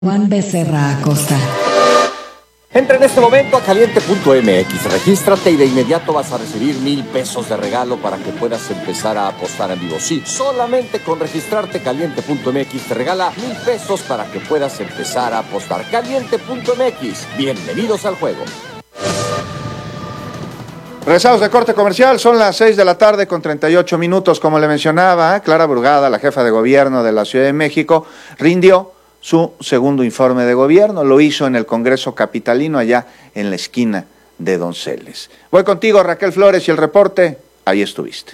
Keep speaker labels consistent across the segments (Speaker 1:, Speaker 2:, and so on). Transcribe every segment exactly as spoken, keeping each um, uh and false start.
Speaker 1: Juan Becerra Acosta.
Speaker 2: Entra en este momento a caliente punto m x, regístrate y de inmediato vas a recibir mil pesos de regalo para que puedas empezar a apostar en vivo. Sí, solamente con registrarte caliente punto m x te regala mil pesos para que puedas empezar a apostar. caliente punto m x, bienvenidos al juego.
Speaker 3: Regresamos de corte comercial, son las seis de la tarde con treinta y ocho minutos. Como le mencionaba, Clara Brugada, la jefa de gobierno de la Ciudad de México, rindió su segundo informe de gobierno. Lo hizo en el Congreso Capitalino, allá en la esquina de Donceles. Voy contigo, Raquel Flores, y el reporte, ahí estuviste.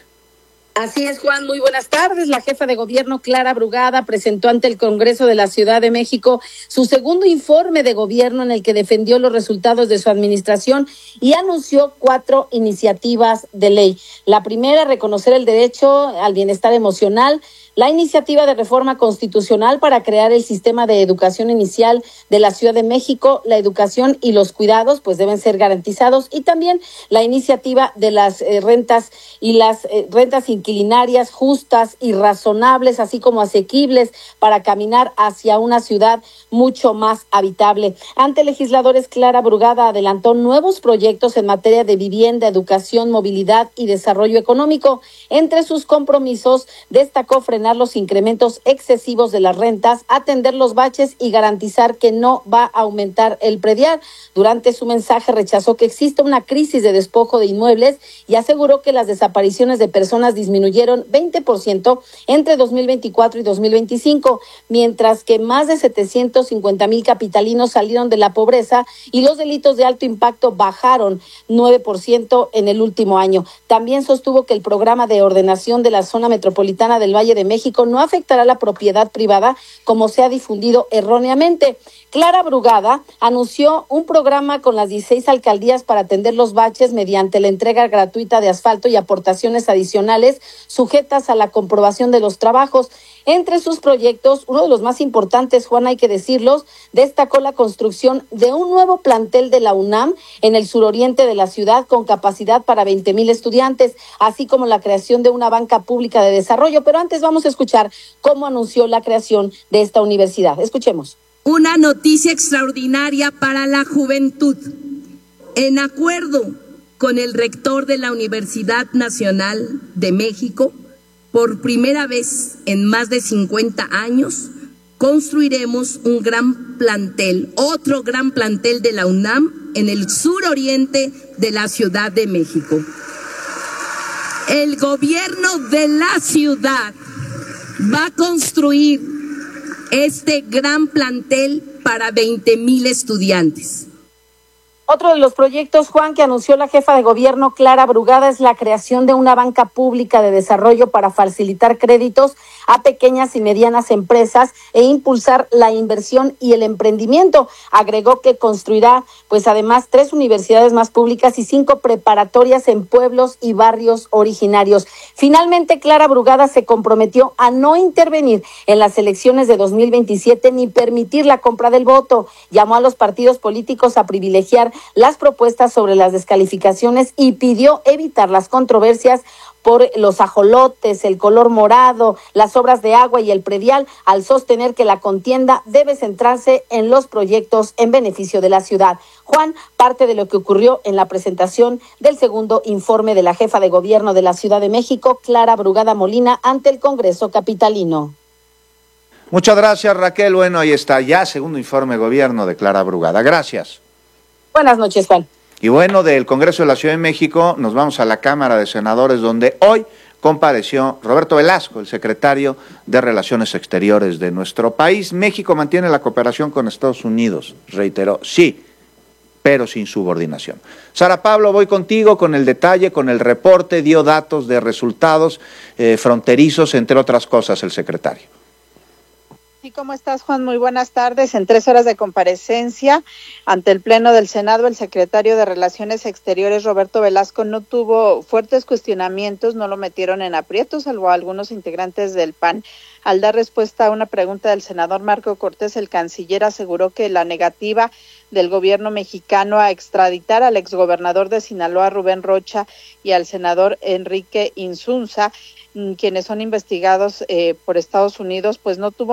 Speaker 4: Así es, Juan, muy buenas tardes. La jefa de gobierno, Clara Brugada, presentó ante el Congreso de la Ciudad de México su segundo informe de gobierno en el que defendió los resultados de su administración y anunció cuatro iniciativas de ley. La primera, reconocer el derecho al bienestar emocional. La iniciativa de reforma constitucional para crear el sistema de educación inicial de la Ciudad de México, la educación y los cuidados pues deben ser garantizados, y también la iniciativa de las eh, rentas y las eh, rentas inquilinarias justas y razonables, así como asequibles, para caminar hacia una ciudad mucho más habitable. Ante legisladores, Clara Brugada adelantó nuevos proyectos en materia de vivienda, educación, movilidad y desarrollo económico. Entre sus compromisos destacó frenar los incrementos excesivos de las rentas, atender los baches y garantizar que no va a aumentar el predial. Durante su mensaje rechazó que exista una crisis de despojo de inmuebles y aseguró que las desapariciones de personas disminuyeron veinte por ciento entre dos mil veinticuatro y dos mil veinticinco, mientras que más de setecientos cincuenta mil capitalinos salieron de la pobreza y los delitos de alto impacto bajaron nueve por ciento en el último año. También sostuvo que el programa de ordenación de la zona metropolitana del Valle de México México no afectará la propiedad privada como se ha difundido erróneamente. Clara Brugada anunció un programa con las dieciséis alcaldías para atender los baches mediante la entrega gratuita de asfalto y aportaciones adicionales sujetas a la comprobación de los trabajos. Entre sus proyectos, uno de los más importantes, Juan, hay que decirlos, destacó la construcción de un nuevo plantel de la UNAM en el suroriente de la ciudad con capacidad para veinte mil estudiantes, así como la creación de una banca pública de desarrollo. Pero antes vamos a escuchar cómo anunció la creación de esta universidad. Escuchemos.
Speaker 5: Una noticia extraordinaria para la juventud. En acuerdo con el rector de la Universidad Nacional de México, por primera vez en más de cincuenta años, construiremos un gran plantel, otro gran plantel de la UNAM en el suroriente de la Ciudad de México. El gobierno de la ciudad va a construir este gran plantel para veinte mil estudiantes.
Speaker 4: Otro de los proyectos, Juan, que anunció la jefa de gobierno Clara Brugada es la creación de una banca pública de desarrollo para facilitar créditos a pequeñas y medianas empresas e impulsar la inversión y el emprendimiento. Agregó que construirá, pues además, tres universidades más públicas y cinco preparatorias en pueblos y barrios originarios. Finalmente, Clara Brugada se comprometió a no intervenir en las elecciones de dos mil veintisiete ni permitir la compra del voto. Llamó a los partidos políticos a privilegiar las propuestas sobre las descalificaciones y pidió evitar las controversias por los ajolotes, el color morado, las obras de agua y el predial, al sostener que la contienda debe centrarse en los proyectos en beneficio de la ciudad. Juan, parte de lo que ocurrió en la presentación del segundo informe de la jefa de gobierno de la Ciudad de México, Clara Brugada Molina, ante el Congreso Capitalino.
Speaker 3: Muchas gracias, Raquel. Bueno, ahí está ya, segundo informe de gobierno de Clara Brugada. Gracias.
Speaker 4: Buenas noches, Juan.
Speaker 3: Y bueno, del Congreso de la Ciudad de México nos vamos a la Cámara de Senadores, donde hoy compareció Roberto Velasco, el secretario de Relaciones Exteriores de nuestro país. México mantiene la cooperación con Estados Unidos, reiteró, sí, pero sin subordinación. Sara Pablo, voy contigo con el detalle, con el reporte, dio datos de resultados eh, fronterizos, entre otras cosas, el secretario.
Speaker 6: Sí, ¿cómo estás, Juan? Muy buenas tardes. En tres horas de comparecencia ante el Pleno del Senado, el secretario de Relaciones Exteriores, Roberto Velasco, no tuvo fuertes cuestionamientos, no lo metieron en aprietos, salvo a algunos integrantes del P A N. Al dar respuesta a una pregunta del senador Marco Cortés, el canciller aseguró que la negativa del gobierno mexicano a extraditar al exgobernador de Sinaloa, Rubén Rocha, y al senador Enrique Insunza, quienes son investigados eh, por Estados Unidos, pues no tuvo nada que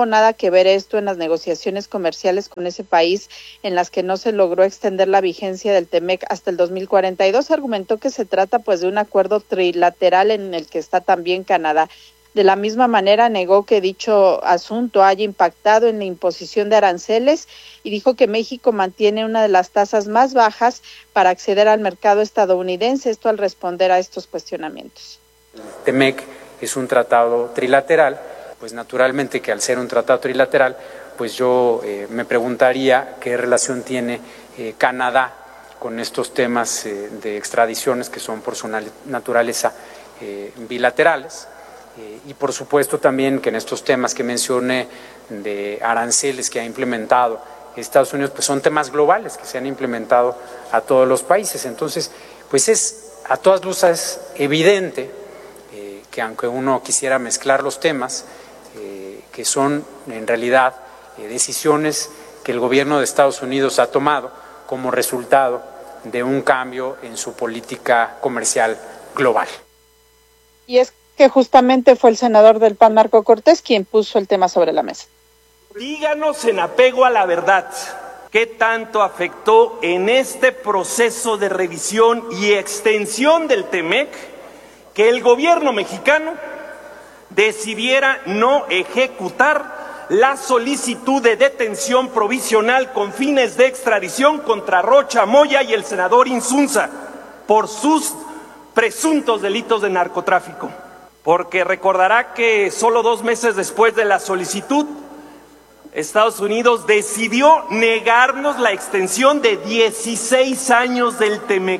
Speaker 6: que ver esto en las negociaciones comerciales con ese país en las que no se logró extender la vigencia del TEMEC hasta el dos mil cuarenta y dos. Argumentó que se trata pues de un acuerdo trilateral en el que está también Canadá. De la misma manera negó que dicho asunto haya impactado en la imposición de aranceles y dijo que México mantiene una de las tasas más bajas para acceder al mercado estadounidense, esto al responder a estos cuestionamientos.
Speaker 1: El TEMEC es un tratado trilateral, pues naturalmente que al ser un tratado trilateral, pues yo eh, me preguntaría qué relación tiene eh, Canadá con estos temas eh, de extradiciones que son por su naturaleza eh, bilaterales. Eh, y por supuesto también que en estos temas que mencioné de aranceles que ha implementado Estados Unidos, pues son temas globales que se han implementado a todos los países. Entonces, pues es a todas luces evidente eh, que aunque uno quisiera mezclar los temas, eh, que son en realidad eh, decisiones que el gobierno de Estados Unidos ha tomado como resultado de un cambio en su política comercial global.
Speaker 6: Y es que justamente fue el senador del P A N, Marco Cortés, quien puso el tema sobre la mesa.
Speaker 7: Díganos en apego a la verdad, ¿qué tanto afectó en este proceso de revisión y extensión del TEMEC que el gobierno mexicano decidiera no ejecutar la solicitud de detención provisional con fines de extradición contra Rocha Moya y el senador Insunza por sus presuntos delitos de narcotráfico? Porque recordará que solo dos meses después de la solicitud, Estados Unidos decidió negarnos la extensión de dieciséis años del TEMEC.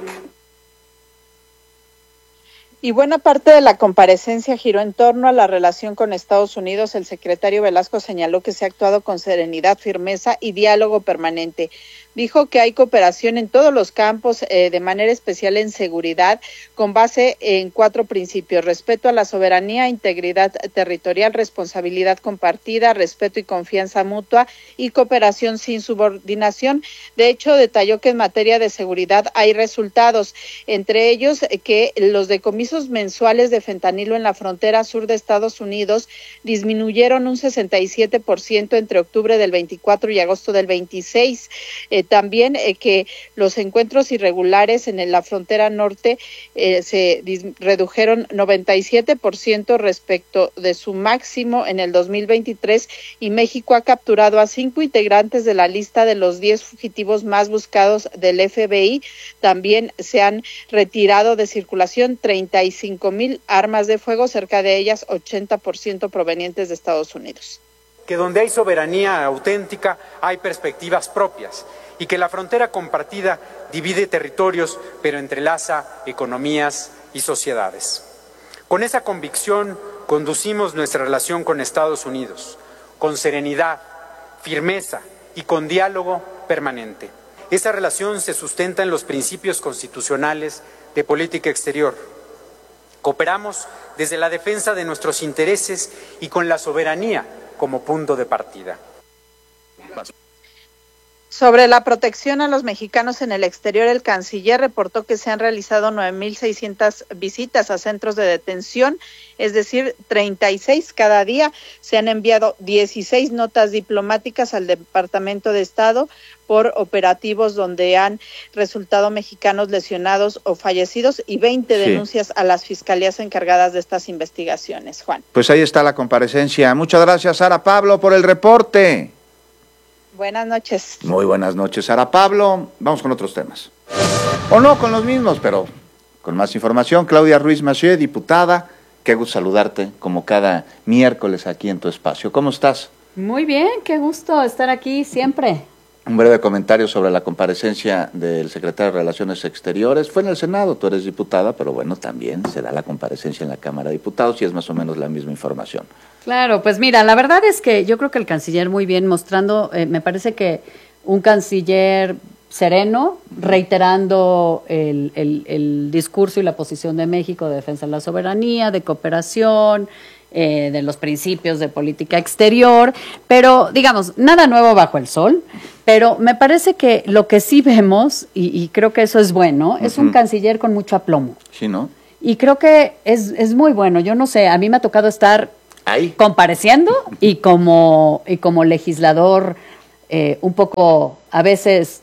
Speaker 6: Y buena parte de la comparecencia giró en torno a la relación con Estados Unidos. El secretario Velasco señaló que se ha actuado con serenidad, firmeza y diálogo permanente. Dijo que hay cooperación en todos los campos, eh, de manera especial en seguridad, con base en cuatro principios: respeto a la soberanía, integridad territorial, responsabilidad compartida, respeto y confianza mutua y cooperación sin subordinación. De hecho, detalló que en materia de seguridad hay resultados, entre ellos eh, que los decomisos mensuales de fentanilo en la frontera sur de Estados Unidos disminuyeron un sesenta y siete por ciento entre octubre del veinticuatro y agosto del veintiséis. Eh, También eh, que los encuentros irregulares en la frontera norte eh, se redujeron noventa y siete por ciento respecto de su máximo en el dos mil veintitrés, y México ha capturado a cinco integrantes de la lista de los diez fugitivos más buscados del F B I. También se han retirado de circulación treinta y cinco mil armas de fuego, cerca de ellas ochenta por ciento provenientes de Estados Unidos.
Speaker 1: Que donde hay soberanía auténtica hay perspectivas propias, y que la frontera compartida divide territorios, pero entrelaza economías y sociedades. Con esa convicción conducimos nuestra relación con Estados Unidos, con serenidad, firmeza y con diálogo permanente. Esa relación se sustenta en los principios constitucionales de política exterior. Cooperamos desde la defensa de nuestros intereses y con la soberanía como punto de partida.
Speaker 6: Sobre la protección a los mexicanos en el exterior, el canciller reportó que se han realizado nueve mil seiscientas visitas a centros de detención, es decir, treinta y seis cada día. Se han enviado dieciséis notas diplomáticas al Departamento de Estado por operativos donde han resultado mexicanos lesionados o fallecidos, y veinte sí. denuncias a las fiscalías encargadas de estas investigaciones. Juan.
Speaker 3: Pues ahí está la comparecencia. Muchas gracias, Sara Pablo, por el reporte.
Speaker 6: Buenas noches.
Speaker 3: Muy buenas noches, Sara Pablo. Vamos con otros temas. O no con los mismos, pero con más información. Claudia Ruiz Massieu, diputada. Qué gusto saludarte, como cada miércoles aquí en tu espacio. ¿Cómo estás?
Speaker 8: Muy bien, qué gusto estar aquí siempre.
Speaker 3: Un breve comentario sobre la comparecencia del secretario de Relaciones Exteriores. Fue en el Senado, tú eres diputada, pero bueno, también se da la comparecencia en la Cámara de Diputados y es más o menos la misma información.
Speaker 8: Claro, pues mira, la verdad es que yo creo que el canciller muy bien mostrando, eh, me parece que un canciller sereno, reiterando el, el, el discurso y la posición de México de defensa de la soberanía, de cooperación, eh, de los principios de política exterior, pero digamos, nada nuevo bajo el sol, pero me parece que lo que sí vemos, y, y creo que eso es bueno, uh-huh. es un canciller con mucho aplomo.
Speaker 3: Sí, ¿no?
Speaker 8: Y creo que es, es muy bueno, yo no sé, a mí me ha tocado estar
Speaker 3: Ahí.
Speaker 8: compareciendo y como, y como legislador eh, un poco a veces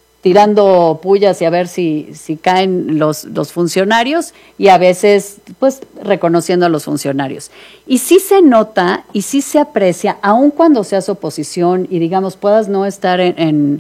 Speaker 8: tirando pullas y a ver si, si caen los, los funcionarios y a veces pues reconociendo a los funcionarios. Y sí se nota y sí se aprecia, aun cuando seas oposición y digamos puedas no estar en, en,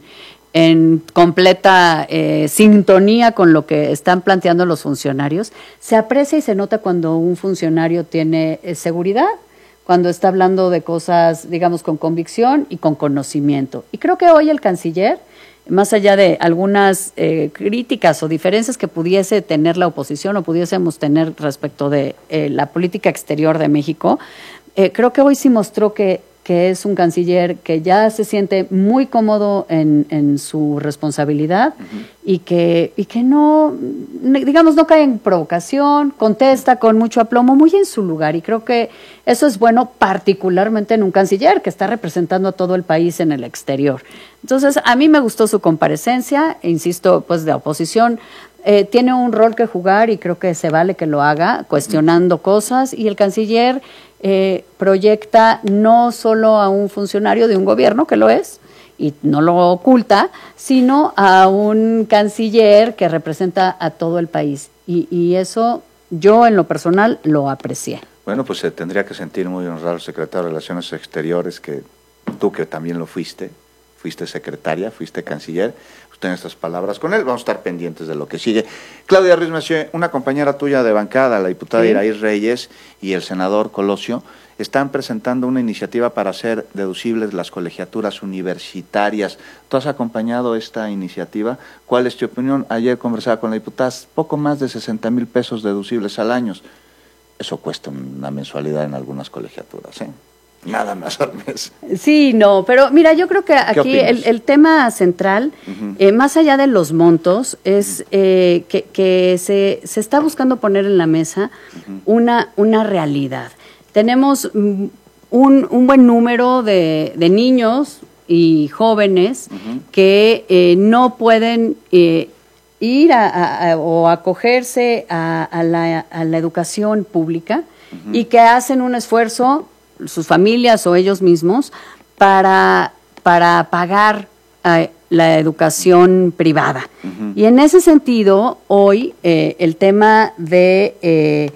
Speaker 8: en completa eh, sintonía con lo que están planteando los funcionarios, se aprecia y se nota cuando un funcionario tiene eh, seguridad, cuando está hablando de cosas, digamos, con convicción y con conocimiento. Y creo que hoy el canciller, más allá de algunas eh, críticas o diferencias que pudiese tener la oposición o pudiésemos tener respecto de eh, la política exterior de México, eh, creo que hoy sí mostró que, que es un canciller que ya se siente muy cómodo en, en su responsabilidad uh-huh. y que, y que no, digamos, no cae en provocación, contesta con mucho aplomo, muy en su lugar. Y creo que eso es bueno particularmente en un canciller que está representando a todo el país en el exterior. Entonces, a mí me gustó su comparecencia, e insisto, pues de oposición, eh, tiene un rol que jugar y creo que se vale que lo haga, cuestionando cosas, y el canciller eh, proyecta no solo a un funcionario de un gobierno, que lo es, y no lo oculta, sino a un canciller que representa a todo el país. Y, y eso yo, en lo personal, lo aprecié.
Speaker 3: Bueno, pues se tendría que sentir muy honrado el secretario de Relaciones Exteriores, que tú que también lo fuiste, fuiste secretaria, fuiste canciller, usted en estas palabras con él, vamos a estar pendientes de lo que sigue. Claudia Ruiz Massieu, una compañera tuya de bancada, la diputada ¿Sí? Iraí Reyes y el senador Colosio, están presentando una iniciativa para hacer deducibles las colegiaturas universitarias. ¿Tú has acompañado esta iniciativa? ¿Cuál es tu opinión? Ayer conversaba con la diputada, poco más de sesenta mil pesos deducibles al año. Eso cuesta una mensualidad en algunas colegiaturas, ¿eh? Nada más al mes.
Speaker 8: Sí, no, pero mira, yo creo que aquí el, el tema central, uh-huh. eh, más allá de los montos, es eh, que, que se, se está buscando poner en la mesa uh-huh. una, una realidad. Tenemos un, un buen número de, de niños y jóvenes uh-huh. que eh, no pueden eh, ir a, a, a, o acogerse a, a, la, a la educación pública uh-huh. y que hacen un esfuerzo, sus familias o ellos mismos, para, para pagar eh, la educación privada. Uh-huh. Y en ese sentido, hoy eh, el tema de eh,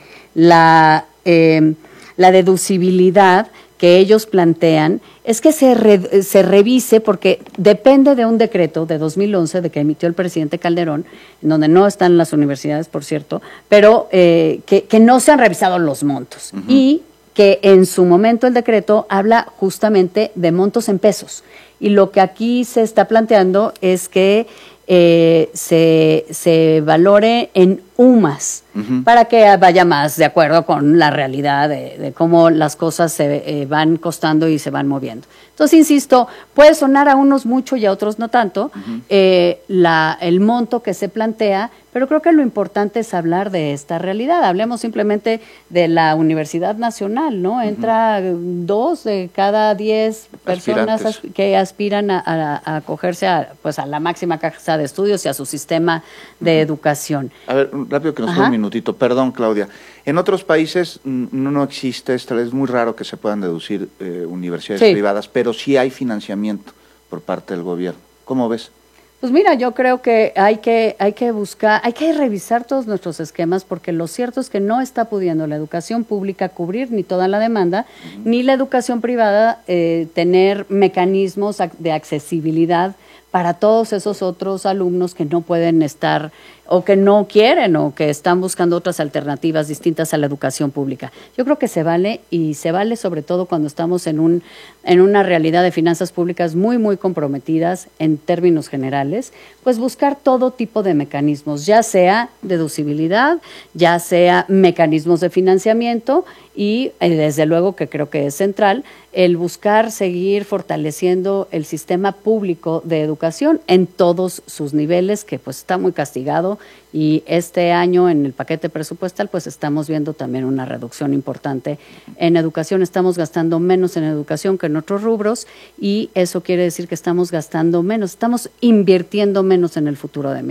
Speaker 8: la, eh, la deducibilidad que ellos plantean es que se, re, se revise, porque depende de un decreto de dos mil once de que emitió el presidente Calderón, en donde no están las universidades, por cierto, pero eh, que, que no se han revisado los montos. Uh-huh. Y que en su momento el decreto habla justamente de montos en pesos. Y lo que aquí se está planteando es que eh, se, se valore en U M A S, uh-huh. para que vaya más de acuerdo con la realidad de, de cómo las cosas se eh, van costando y se van moviendo. Entonces, insisto, puede sonar a unos mucho y a otros no tanto, uh-huh. eh, la, el monto que se plantea, pero creo que lo importante es hablar de esta realidad. Hablemos simplemente de la Universidad Nacional, ¿no? Entra uh-huh. dos de cada diez personas as, que aspiran a, a, a acogerse a, pues, a la máxima casa de estudios y a su sistema de uh-huh. educación.
Speaker 3: A ver, rápido que nos queda un minutito. Perdón, Claudia. En otros países no, no existe esto, es muy raro que se puedan deducir eh, universidades sí. privadas, pero sí hay financiamiento por parte del gobierno. ¿Cómo ves?
Speaker 8: Pues mira, yo creo que hay que hay que buscar, hay que revisar todos nuestros esquemas, porque lo cierto es que no está pudiendo la educación pública cubrir ni toda la demanda, uh-huh. ni la educación privada eh, tener mecanismos de accesibilidad para todos esos otros alumnos que no pueden estar o que no quieren o que están buscando otras alternativas distintas a la educación pública. Yo creo que se vale, y se vale sobre todo cuando estamos en un en una realidad de finanzas públicas muy, muy comprometidas en términos generales, pues buscar todo tipo de mecanismos, ya sea deducibilidad, ya sea mecanismos de financiamiento y eh, desde luego que creo que es central el buscar seguir fortaleciendo el sistema público de educación en todos sus niveles, que pues está muy castigado, y este año en el paquete presupuestal pues estamos viendo también una reducción importante en educación. Estamos gastando menos en educación que en otros rubros, y eso quiere decir que estamos gastando menos, estamos invirtiendo menos en el futuro de México.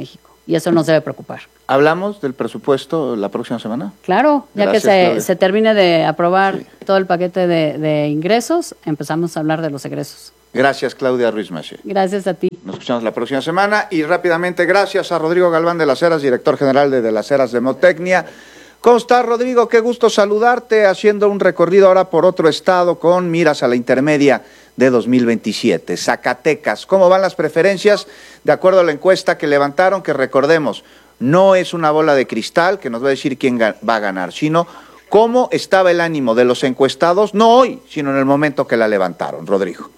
Speaker 8: y eso nos debe preocupar.
Speaker 3: ¿Hablamos del presupuesto la próxima semana?
Speaker 8: Claro, ya
Speaker 3: Gracias,
Speaker 8: que se,
Speaker 3: Claudia.
Speaker 8: se termine de aprobar
Speaker 3: Sí.
Speaker 8: todo el paquete de, de ingresos, empezamos a hablar de los egresos.
Speaker 3: Gracias, Claudia Ruiz Massieu.
Speaker 8: Gracias a ti.
Speaker 3: Nos escuchamos la próxima semana y rápidamente gracias a Rodrigo Galván de las Heras, director general de, de las Heras de Demotecnia. ¿Cómo estás, Rodrigo? Qué gusto saludarte, haciendo un recorrido ahora por otro estado con miras a la intermedia de dos mil veintisiete. Zacatecas, ¿cómo van las preferencias? De acuerdo a la encuesta que levantaron, que recordemos, no es una bola de cristal que nos va a decir quién va a ganar, sino cómo estaba el ánimo de los encuestados, no hoy, sino en el momento que la levantaron. Rodrigo.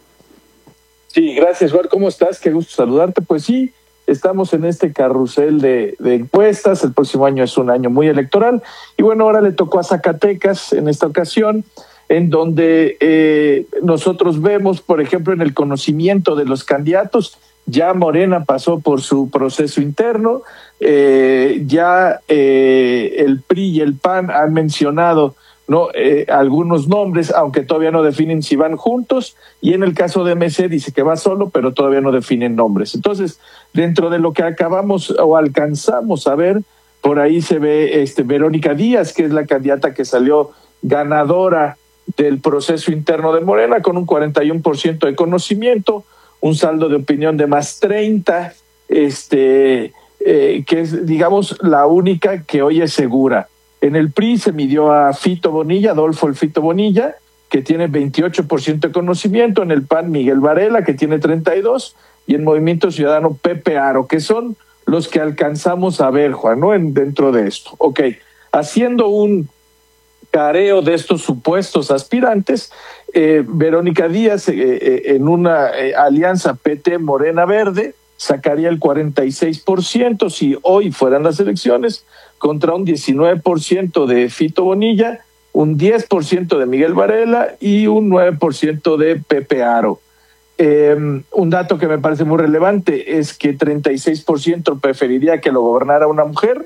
Speaker 9: Sí, gracias, Juan. ¿Cómo estás? Qué gusto saludarte. Pues sí, estamos en este carrusel de, de encuestas. El próximo año es un año muy electoral. Y bueno, ahora le tocó a Zacatecas en esta ocasión, en donde eh, nosotros vemos, por ejemplo, en el conocimiento de los candidatos, ya Morena pasó por su proceso interno, eh, ya eh, el P R I y el P A N han mencionado no eh, algunos nombres, aunque todavía no definen si van juntos, y en el caso de M C dice que va solo, pero todavía no definen nombres. Entonces, dentro de lo que acabamos o alcanzamos a ver, por ahí se ve este Verónica Díaz, que es la candidata que salió ganadora del proceso interno de Morena, con un cuarenta y uno por ciento de conocimiento, un saldo de opinión de más treinta, este, eh, que es, digamos, la única que hoy es segura. En el P R I se midió a Fito Bonilla, Adolfo el Fito Bonilla, que tiene veintiocho por ciento de conocimiento, en el P A N Miguel Varela, que tiene treinta y dos, y en Movimiento Ciudadano Pepe Aro, que son los que alcanzamos a ver, Juan, ¿no? En, dentro de esto. Ok, haciendo un careo de estos supuestos aspirantes, eh, Verónica Díaz, eh, eh, en una eh, alianza P T Morena Verde, sacaría el cuarenta y seis por ciento si hoy fueran las elecciones, contra un diecinueve por ciento de Fito Bonilla, un diez por ciento de Miguel Varela y un nueve por ciento de Pepe Aro. Eh, un dato que me parece muy relevante es que treinta y seis por ciento preferiría que lo gobernara una mujer,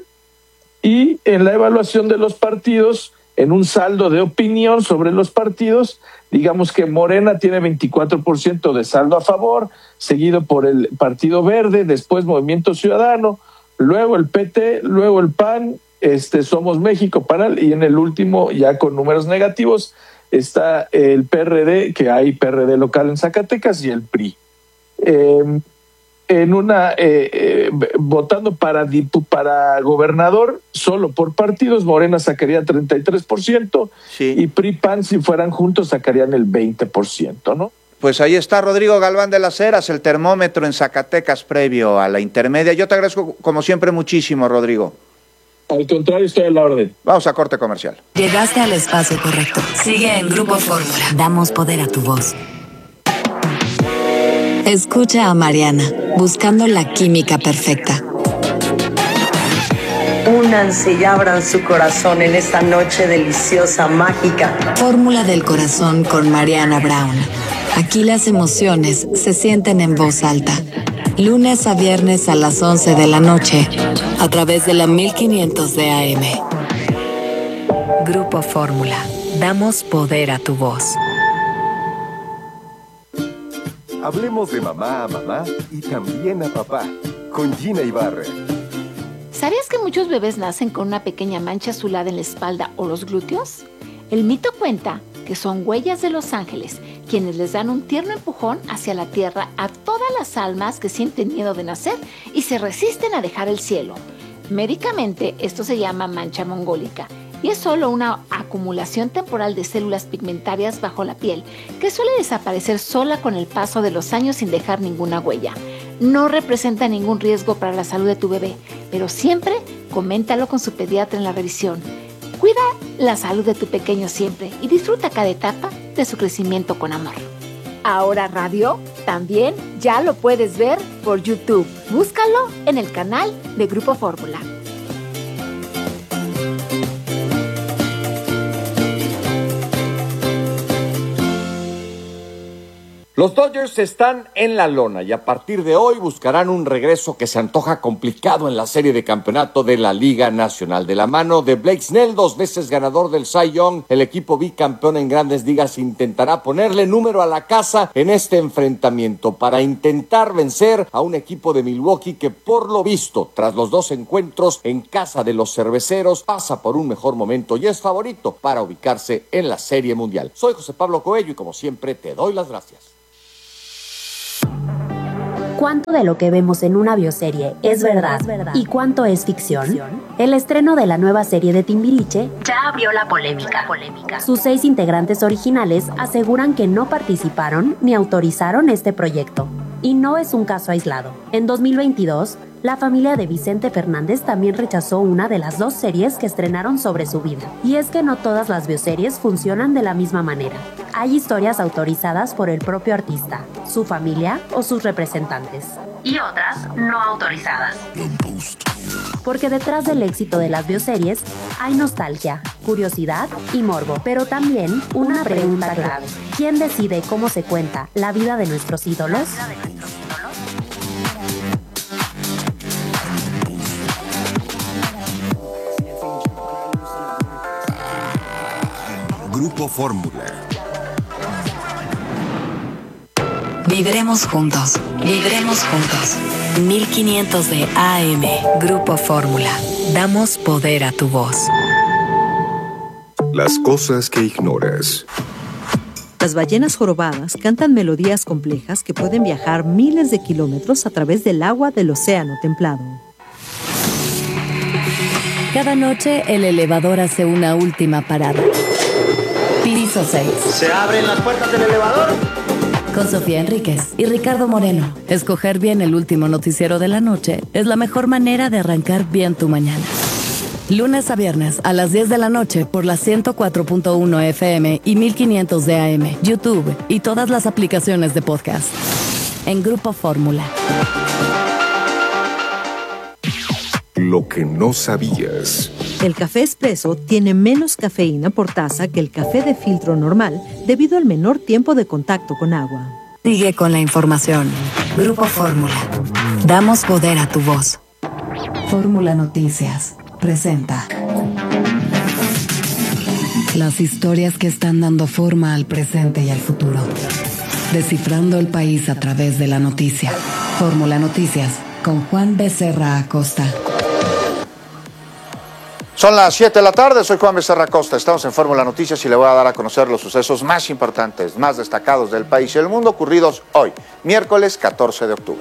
Speaker 9: y en la evaluación de los partidos, en un saldo de opinión sobre los partidos, digamos que Morena tiene veinticuatro por ciento de saldo a favor, seguido por el Partido Verde, después Movimiento Ciudadano, luego el P T, luego el P A N, este, Somos México, para, y en el último, ya con números negativos, está el P R D, que hay P R D local en Zacatecas, y el P R I. Eh, en una, eh, eh, votando para, para gobernador, solo por partidos, Morena sacaría treinta y tres por ciento,
Speaker 3: Sí.
Speaker 9: y P R I P A N, si fueran juntos, sacarían el veinte por ciento, ¿no?
Speaker 3: Pues ahí está Rodrigo Galván de las Heras, el termómetro en Zacatecas previo a la intermedia. Yo te agradezco como siempre muchísimo, Rodrigo.
Speaker 9: Al contrario, estoy a la orden.
Speaker 3: Vamos a corte comercial.
Speaker 10: Llegaste al espacio correcto. Sigue en Grupo Fórmula. Damos poder a tu voz. Escucha a Mariana, buscando la química perfecta.
Speaker 11: Únanse y abran su corazón en esta noche deliciosa, mágica.
Speaker 10: Fórmula del corazón con Mariana Brown. Aquí las emociones se sienten en voz alta. Lunes a viernes a las once de la noche, a través de la mil quinientos de A M. Grupo Fórmula. Damos poder a tu voz.
Speaker 12: Hablemos de mamá a mamá y también a papá, con Gina Ibarra.
Speaker 13: ¿Sabías que muchos bebés nacen con una pequeña mancha azulada en la espalda o los glúteos? El mito cuenta que son huellas de los ángeles, quienes les dan un tierno empujón hacia la tierra a todas las almas que sienten miedo de nacer y se resisten a dejar el cielo. Médicamente, esto se llama mancha mongólica y es solo una acumulación temporal de células pigmentarias bajo la piel que suele desaparecer sola con el paso de los años sin dejar ninguna huella. No representa ningún riesgo para la salud de tu bebé, pero siempre coméntalo con su pediatra en la revisión. Cuida la salud de tu pequeño siempre y disfruta cada etapa de su crecimiento con amor. Ahora Radio también ya lo puedes ver por YouTube. Búscalo en el canal de Grupo Fórmula.
Speaker 2: Los Dodgers están en la lona y a partir de hoy buscarán un regreso que se antoja complicado en la serie de campeonato de la Liga Nacional. De la mano de Blake Snell, dos veces ganador del Cy Young, el equipo bicampeón en Grandes Ligas intentará ponerle número a la casa en este enfrentamiento para intentar vencer a un equipo de Milwaukee que, por lo visto, tras los dos encuentros en casa de los cerveceros, pasa por un mejor momento y es favorito para ubicarse en la Serie Mundial. Soy José Pablo Coello y como siempre te doy las gracias.
Speaker 14: ¿Cuánto de lo que vemos en una bioserie es verdad y cuánto es ficción? El estreno de la nueva serie de Timbiriche ya abrió la polémica. Sus seis integrantes originales aseguran que no participaron ni autorizaron este proyecto. Y no es un caso aislado. En dos mil veintidós, la familia de Vicente Fernández también rechazó una de las dos series que estrenaron sobre su vida. Y es que no todas las bioseries funcionan de la misma manera. Hay historias autorizadas por el propio artista, su familia o sus representantes. Y otras no autorizadas. Porque detrás del éxito de las bioseries hay nostalgia, curiosidad y morbo. Pero también una pregunta clave. ¿Quién decide cómo se cuenta la vida de nuestros ídolos?
Speaker 15: Grupo Fórmula.
Speaker 10: Vibremos juntos, vibremos juntos. mil quinientos de A M, Grupo Fórmula. Damos poder a tu voz.
Speaker 15: Las cosas que ignoras.
Speaker 16: Las ballenas jorobadas cantan melodías complejas que pueden viajar miles de kilómetros a través del agua del océano templado.
Speaker 10: Cada noche el elevador hace una última parada. Piso seis.
Speaker 17: ¿Se abren las puertas del elevador?
Speaker 10: Con Sofía Enríquez y Ricardo Moreno. Escoger bien el último noticiero de la noche es la mejor manera de arrancar bien tu mañana. Lunes a viernes a las diez de la noche por la ciento cuatro punto uno F M y mil quinientos de A M, YouTube y todas las aplicaciones de podcast. En Grupo Fórmula.
Speaker 15: Lo que no sabías.
Speaker 16: El café expreso tiene menos cafeína por taza que el café de filtro normal debido al menor tiempo de contacto con agua.
Speaker 10: Sigue con la información. Grupo Fórmula. Damos poder a tu voz. Fórmula Noticias presenta las historias que están dando forma al presente y al futuro. Descifrando el país a través de la noticia. Fórmula Noticias con Juan Becerra Acosta.
Speaker 3: Son las siete de la tarde, soy Juan Becerra Acosta, estamos en Fórmula Noticias y le voy a dar a conocer los sucesos más importantes, más destacados del país y el mundo ocurridos hoy, miércoles catorce de octubre.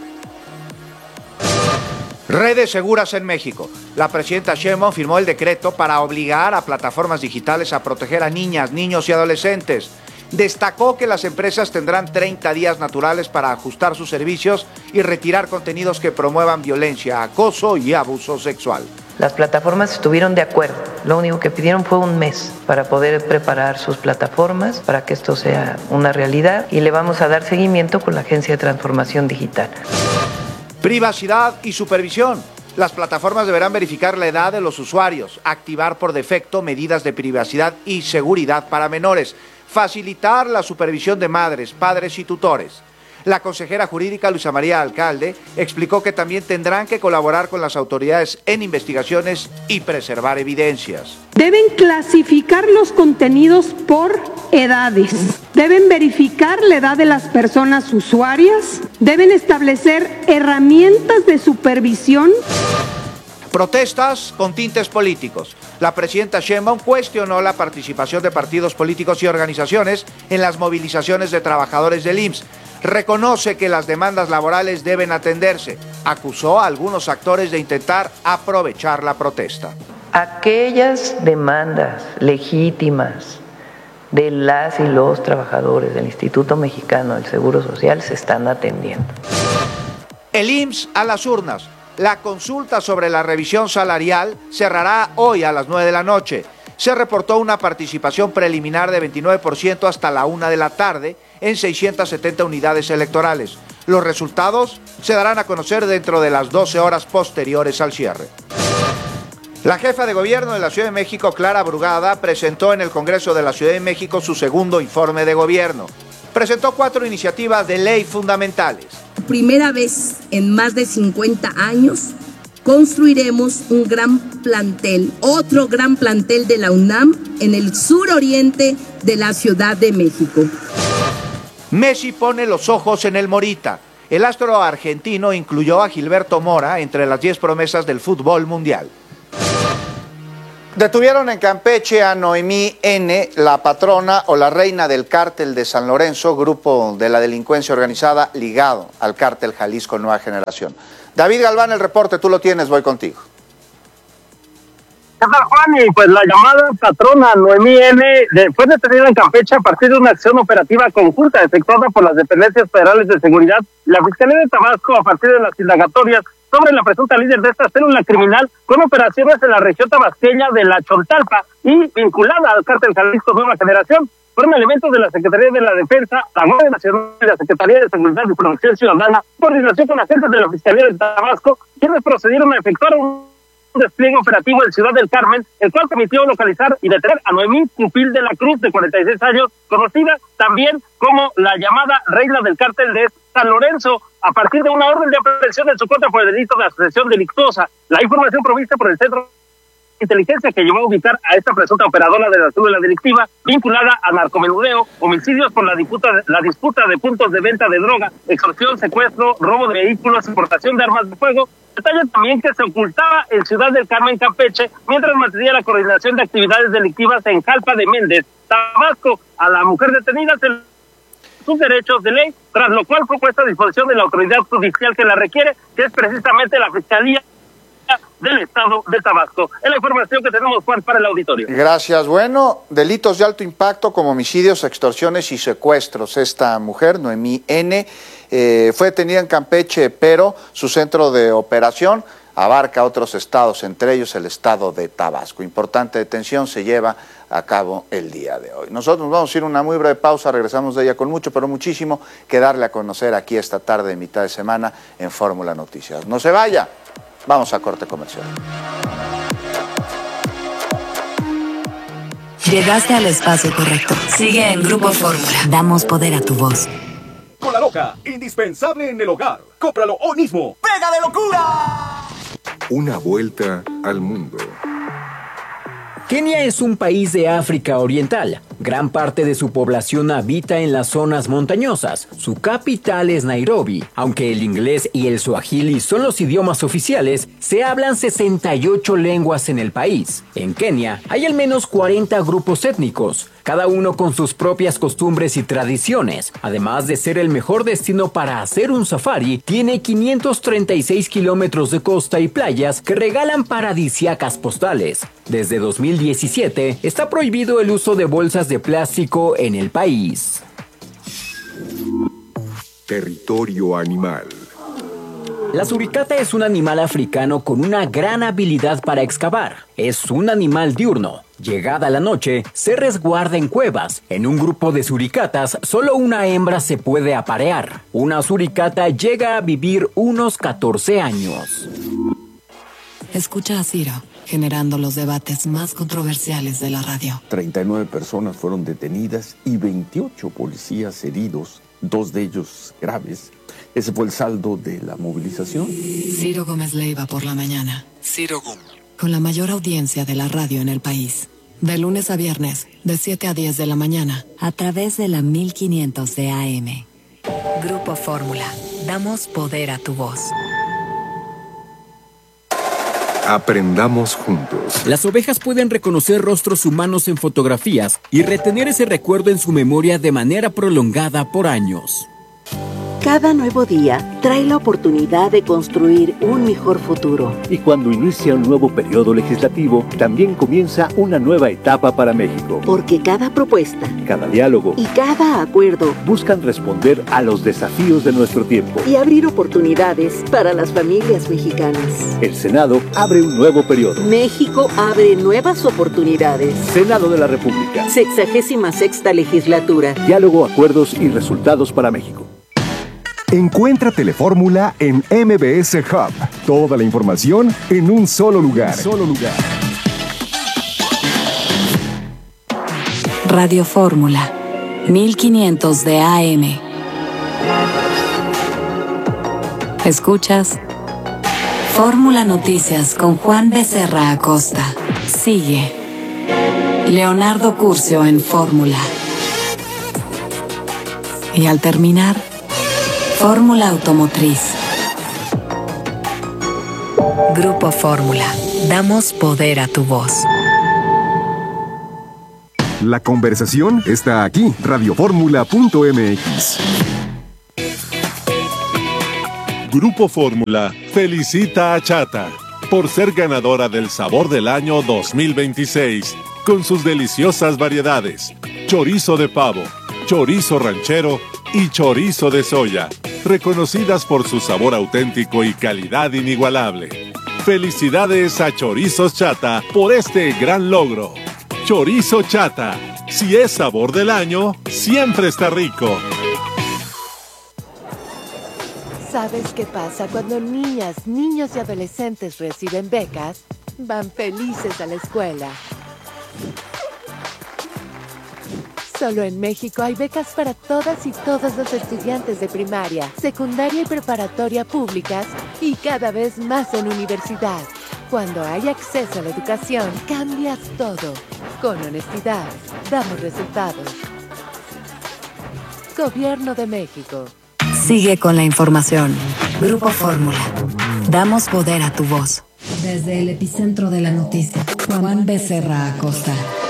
Speaker 3: Redes seguras en México. La presidenta Sheinbaum firmó el decreto para obligar a plataformas digitales a proteger a niñas, niños y adolescentes. Destacó que las empresas tendrán treinta días naturales para ajustar sus servicios y retirar contenidos que promuevan violencia, acoso y abuso sexual.
Speaker 18: Las plataformas estuvieron de acuerdo. Lo único que pidieron fue un mes para poder preparar sus plataformas para que esto sea una realidad y le vamos a dar seguimiento con la Agencia de Transformación Digital.
Speaker 3: Privacidad y supervisión. Las plataformas deberán verificar la edad de los usuarios, activar por defecto medidas de privacidad y seguridad para menores, facilitar la supervisión de madres, padres y tutores. La consejera jurídica Luisa María Alcalde explicó que también tendrán que colaborar con las autoridades en investigaciones y preservar evidencias.
Speaker 19: Deben clasificar los contenidos por edades, deben verificar la edad de las personas usuarias, deben establecer herramientas de supervisión.
Speaker 3: Protestas con tintes políticos. La presidenta Sheinbaum cuestionó la participación de partidos políticos y organizaciones en las movilizaciones de trabajadores del I M S S. Reconoce que las demandas laborales deben atenderse. Acusó a algunos actores de intentar aprovechar la protesta.
Speaker 18: Aquellas demandas legítimas de las y los trabajadores del Instituto Mexicano del Seguro Social se están atendiendo.
Speaker 3: El I M S S a las urnas. La consulta sobre la revisión salarial cerrará hoy a las nueve de la noche. Se reportó una participación preliminar de veintinueve por ciento hasta la una de la tarde en seiscientas setenta unidades electorales. Los resultados se darán a conocer dentro de las doce horas posteriores al cierre. La jefa de gobierno de la Ciudad de México, Clara Brugada, presentó en el Congreso de la Ciudad de México su segundo informe de gobierno. presentó cuatro iniciativas de ley fundamentales.
Speaker 5: Primera vez en más de cincuenta años, construiremos un gran plantel, otro gran plantel de la UNAM en el suroriente de la Ciudad de México.
Speaker 3: Messi pone los ojos en el Morita. El astro argentino incluyó a Gilberto Mora entre las diez promesas del fútbol mundial. Detuvieron en Campeche a Noemí N., la patrona o la reina del cártel de San Lorenzo, grupo de la delincuencia organizada ligado al cártel Jalisco Nueva Generación. David Galván, el reporte, tú lo tienes, voy contigo.
Speaker 20: ¿Qué tal, Juan? Y pues la llamada patrona Noemí N. fue detenida en Campeche a partir de una acción operativa conjunta efectuada por las dependencias federales de seguridad y la Fiscalía de Tabasco a partir de las indagatorias sobre la presunta líder de esta célula criminal con operaciones en la región tabasqueña de La Chontalpa y vinculada al cártel Jalisco Nueva Generación. Fueron elementos de la Secretaría de la Defensa, la Guardia Nacional y la Secretaría de Seguridad y Protección Ciudadana, en coordinación con agentes de la Fiscalía de Tabasco, quienes procedieron a efectuar un despliegue operativo en Ciudad del Carmen, el cual permitió localizar y detener a Noemí Pupil de la Cruz, de cuarenta y seis años, conocida también como la llamada reina del cártel de San Lorenzo, a partir de una orden de aprehensión en su contra por el delito de asociación delictuosa. La información provista por el Centro de Inteligencia que llevó a ubicar a esta presunta operadora de la célula delictiva vinculada a narcomenudeo, homicidios por la disputa, la disputa de puntos de venta de droga, extorsión, secuestro, robo de vehículos, importación de armas de fuego. Detalla también que se ocultaba en Ciudad del Carmen, Campeche, mientras mantenía la coordinación de actividades delictivas en Jalpa de Méndez, Tabasco. A la mujer detenida se sus derechos de ley, tras lo cual fue puesta a disposición de la autoridad judicial que la requiere, que es precisamente la Fiscalía del Estado de Tabasco. Es la información que tenemos, Juan, para el auditorio.
Speaker 3: Gracias. Bueno, delitos de alto impacto como homicidios, extorsiones y secuestros. Esta mujer, Noemí N., eh, fue detenida en Campeche, pero su centro de operación abarca otros estados, entre ellos el estado de Tabasco. Importante detención se lleva a cabo el día de hoy. Nosotros vamos a ir a una muy breve pausa, regresamos de ella con mucho, pero muchísimo que darle a conocer aquí esta tarde de mitad de semana en Fórmula Noticias. No se vaya, vamos a corte comercial.
Speaker 10: Llegaste al espacio correcto. Sigue en Grupo Fórmula. Damos poder a tu voz.
Speaker 21: Cola Loca, indispensable en el hogar. Cómpralo hoy mismo. ¡Pega de locura!
Speaker 15: Una vuelta al mundo.
Speaker 22: Kenia es un país de África Oriental. Gran parte de su población habita en las zonas montañosas. Su capital es Nairobi. Aunque el inglés y el suajili son los idiomas oficiales, se hablan sesenta y ocho lenguas en el país. En Kenia hay al menos cuarenta grupos étnicos, cada uno con sus propias costumbres y tradiciones. Además de ser el mejor destino para hacer un safari, tiene quinientos treinta y seis kilómetros de costa y playas que regalan paradisíacas postales. Desde dos mil diecisiete está prohibido el uso de bolsas de plástico en el país.
Speaker 15: Territorio animal.
Speaker 22: La suricata es un animal africano con una gran habilidad para excavar. Es un animal diurno. Llegada la noche, se resguarda en cuevas. En un grupo de suricatas, solo una hembra se puede aparear. Una suricata llega a vivir unos catorce años.
Speaker 10: Escucha a Ciro, generando los debates más controversiales de la radio.
Speaker 23: treinta y nueve personas fueron detenidas y veintiocho policías heridos, dos de ellos graves. Ese fue el saldo de la movilización.
Speaker 10: Ciro Gómez Leiva por la mañana.
Speaker 23: Ciro Gómez.
Speaker 10: Con la mayor audiencia de la radio en el país. De lunes a viernes, de siete a diez de la mañana. A través de la mil quinientos de A M. Grupo Fórmula. Damos poder a tu voz.
Speaker 15: Aprendamos juntos.
Speaker 22: Las ovejas pueden reconocer rostros humanos en fotografías y retener ese recuerdo en su memoria de manera prolongada por años.
Speaker 24: Cada nuevo día trae la oportunidad de construir un mejor futuro.
Speaker 25: Y cuando inicia un nuevo periodo legislativo, también comienza una nueva etapa para México.
Speaker 24: Porque cada propuesta,
Speaker 25: cada diálogo
Speaker 24: y cada acuerdo
Speaker 25: buscan responder a los desafíos de nuestro tiempo
Speaker 24: y abrir oportunidades para las familias mexicanas.
Speaker 25: El Senado abre un nuevo periodo.
Speaker 24: México abre nuevas oportunidades.
Speaker 25: Senado de la República.
Speaker 24: Sexagésima sexta legislatura.
Speaker 25: Diálogo, acuerdos y resultados para México.
Speaker 15: Encuentra Telefórmula en M B S Hub. Toda la información en un solo lugar.
Speaker 25: Solo lugar.
Speaker 10: Radio Fórmula. mil quinientos de A M. Escuchas Fórmula Noticias con Juan Becerra Acosta. Sigue Leonardo Curcio en Fórmula. Y al terminar, Fórmula Automotriz. Grupo Fórmula. Damos poder a tu voz.
Speaker 15: La conversación está aquí. radio fórmula punto m x.
Speaker 1: Grupo Fórmula felicita a Chata por ser ganadora del Sabor del Año dos mil veintiséis con sus deliciosas variedades: chorizo de pavo, chorizo ranchero y chorizo de soya, reconocidas por su sabor auténtico y calidad inigualable. Felicidades a Chorizos Chata por este gran logro. Chorizo Chata, si es sabor del año, siempre está rico.
Speaker 4: ¿Sabes qué pasa cuando niñas, niños y adolescentes reciben becas? Van felices a la escuela. Solo en México hay becas para todas y todos los estudiantes de primaria, secundaria y preparatoria públicas y cada vez más en universidad. Cuando hay acceso a la educación, cambias todo. Con honestidad, damos resultados. Gobierno de México.
Speaker 10: Sigue con la información. Grupo Fórmula. Damos poder a tu voz. Desde el epicentro de la noticia, Juan Becerra Acosta.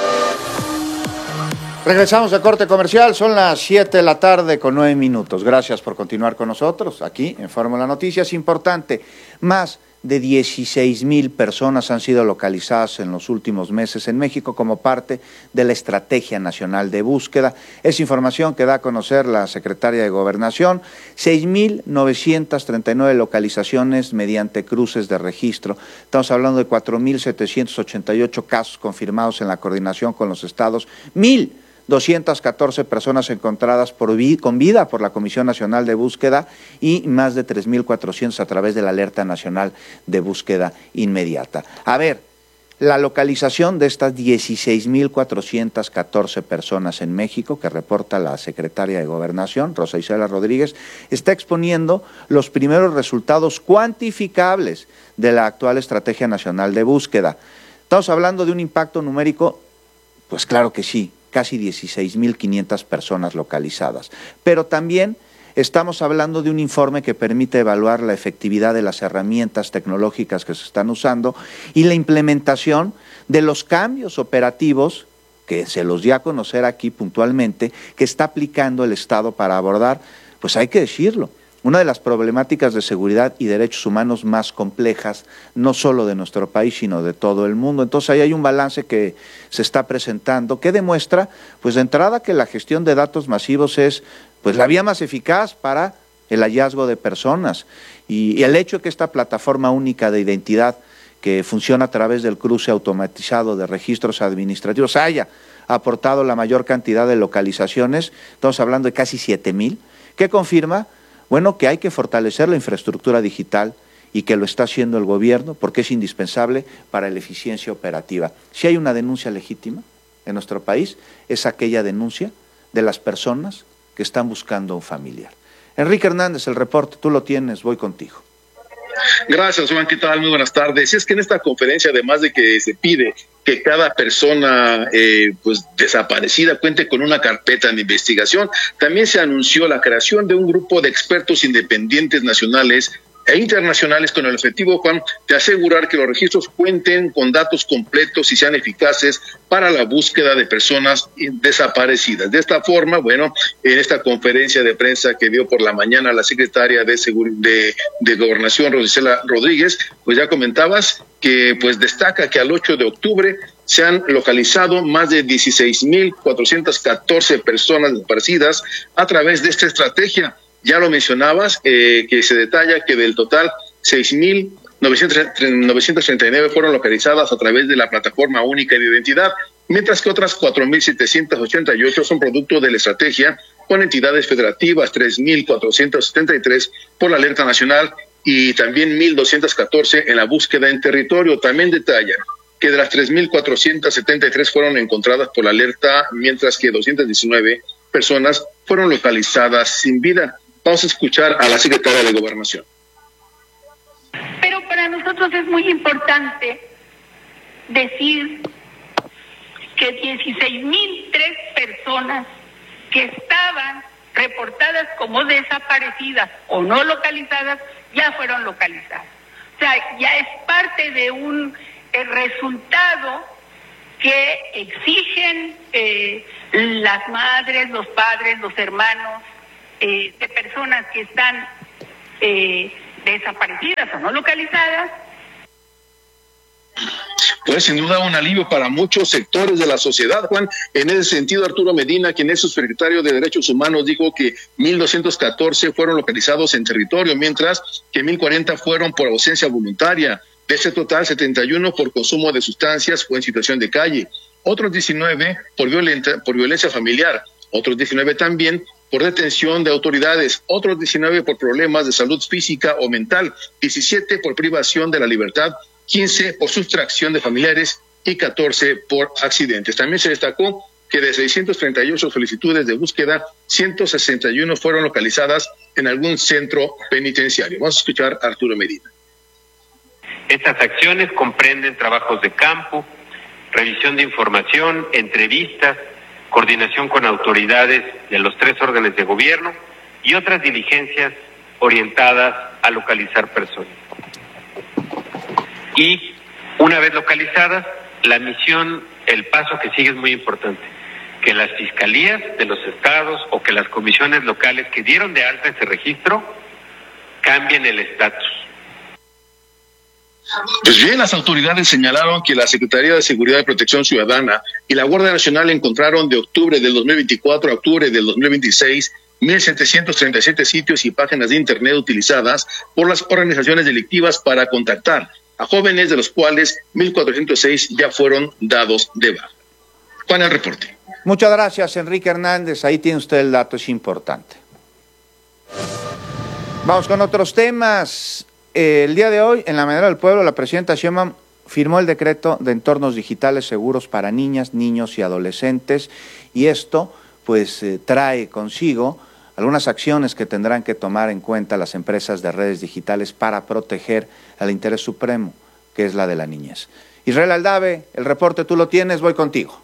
Speaker 3: Regresamos a corte comercial, son las siete de la tarde con nueve minutos. Gracias por continuar con nosotros aquí en Fórmula Noticias. Importante, más de dieciséis mil personas han sido localizadas en los últimos meses en México como parte de la Estrategia Nacional de Búsqueda. Es información que da a conocer la Secretaria de Gobernación. seis mil novecientas treinta y nueve localizaciones mediante cruces de registro. Estamos hablando de cuatro mil setecientos ochenta y ocho casos confirmados en la coordinación con los estados. mil doscientas catorce personas encontradas por vi- con vida por la Comisión Nacional de Búsqueda y más de tres mil cuatrocientos a través de la Alerta Nacional de Búsqueda Inmediata. A ver, la localización de estas dieciséis mil cuatrocientas catorce personas en México, que reporta la Secretaria de Gobernación, Rosa Isela Rodríguez, está exponiendo los primeros resultados cuantificables de la actual Estrategia Nacional de Búsqueda. Estamos hablando de un impacto numérico, pues claro que sí, casi dieciséis mil quinientas personas localizadas. Pero también estamos hablando de un informe que permite evaluar la efectividad de las herramientas tecnológicas que se están usando y la implementación de los cambios operativos que se los dio a conocer aquí puntualmente, que está aplicando el Estado para abordar, pues hay que decirlo, una de las problemáticas de seguridad y derechos humanos más complejas, no solo de nuestro país, sino de todo el mundo. Entonces ahí hay un balance que se está presentando que demuestra, pues de entrada, que la gestión de datos masivos es pues la vía más eficaz para el hallazgo de personas. Y, y el hecho de que esta plataforma única de identidad que funciona a través del cruce automatizado de registros administrativos haya aportado la mayor cantidad de localizaciones, estamos hablando de casi siete mil, que confirma Bueno, que hay que fortalecer la infraestructura digital y que lo está haciendo el gobierno porque es indispensable para la eficiencia operativa. Si hay una denuncia legítima en nuestro país, es aquella denuncia de las personas que están buscando a un familiar. Enrique Hernández, el reporte, tú lo tienes, voy contigo.
Speaker 6: Gracias, Juan, ¿qué tal? Muy buenas tardes. Es que en esta conferencia, además de que se pide que cada persona eh, pues desaparecida cuente con una carpeta de investigación, también se anunció la creación de un grupo de expertos independientes nacionales e internacionales con el objetivo, Juan, de asegurar que los registros cuenten con datos completos y sean eficaces para la búsqueda de personas desaparecidas. De esta forma, bueno, en esta conferencia de prensa que dio por la mañana la secretaria de, Segur- de, de Gobernación, Rosicela Rodríguez, pues ya comentabas que pues destaca que al ocho de octubre se han localizado más de dieciséis mil cuatrocientas catorce personas desaparecidas a través de esta estrategia. Ya lo mencionabas, eh, que se detalla que del total seis mil novecientos treinta y nueve fueron localizadas a través de la plataforma única de identidad, mientras que otras cuatro mil setecientos ochenta y ocho son producto de la estrategia con entidades federativas, tres mil cuatrocientos setenta y tres por la alerta nacional y también mil doscientos catorce en la búsqueda en territorio. También detalla que de las tres mil cuatrocientos setenta y tres fueron encontradas por la alerta, mientras que doscientos diecinueve personas fueron localizadas sin vida. Vamos a escuchar a la secretaria de Gobernación.
Speaker 7: Pero para nosotros es muy importante decir que dieciséis mil tres personas que estaban reportadas como desaparecidas o no localizadas ya fueron localizadas. O sea, ya es parte de un eh, resultado que exigen eh, las madres, los padres, los hermanos eh, de personas que están eh, desaparecidas o no localizadas.
Speaker 6: Pues sin duda un alivio para muchos sectores de la sociedad, Juan. En ese sentido, Arturo Medina, quien es subsecretario de Derechos Humanos, dijo que mil doscientos catorce fueron localizados en territorio, mientras que mil cuarenta fueron por ausencia voluntaria. De ese total, setenta y uno por consumo de sustancias o en situación de calle. Otros diecinueve por, violenta, por violencia familiar. Otros diecinueve también por detención de autoridades. Otros diecinueve por problemas de salud física o mental. diecisiete por privación de la libertad. quince por sustracción de familiares y catorce por accidentes. También se destacó que de seiscientas treinta y ocho solicitudes de búsqueda, ciento sesenta y uno fueron localizadas en algún centro penitenciario. Vamos a escuchar a Arturo Medina.
Speaker 8: Estas acciones comprenden trabajos de campo, revisión de información, entrevistas, coordinación con autoridades de los tres órdenes de gobierno y otras diligencias orientadas a localizar personas. Y una vez localizadas, la misión, el paso que sigue es muy importante, que las fiscalías de los estados o que las comisiones locales que dieron de alta ese registro cambien el estatus.
Speaker 6: Pues bien, las autoridades señalaron que la Secretaría de Seguridad y Protección Ciudadana y la Guardia Nacional encontraron de octubre del dos mil veinticuatro a octubre del dos mil veintiséis mil setecientos treinta y siete sitios y páginas de Internet utilizadas por las organizaciones delictivas para contactar a jóvenes, de los cuales mil cuatrocientos seis ya fueron dados de baja. Juan, el reporte.
Speaker 3: Muchas gracias, Enrique Hernández. Ahí tiene usted el dato, es importante. Vamos con otros temas. Eh, el día de hoy, en la Mañanera del Pueblo, la presidenta Sheinbaum firmó el decreto de entornos digitales seguros para niñas, niños y adolescentes, y esto pues eh, trae consigo algunas acciones que tendrán que tomar en cuenta las empresas de redes digitales para proteger al interés supremo, que es la de la niñez. Israel Aldave, el reporte tú lo tienes, voy contigo.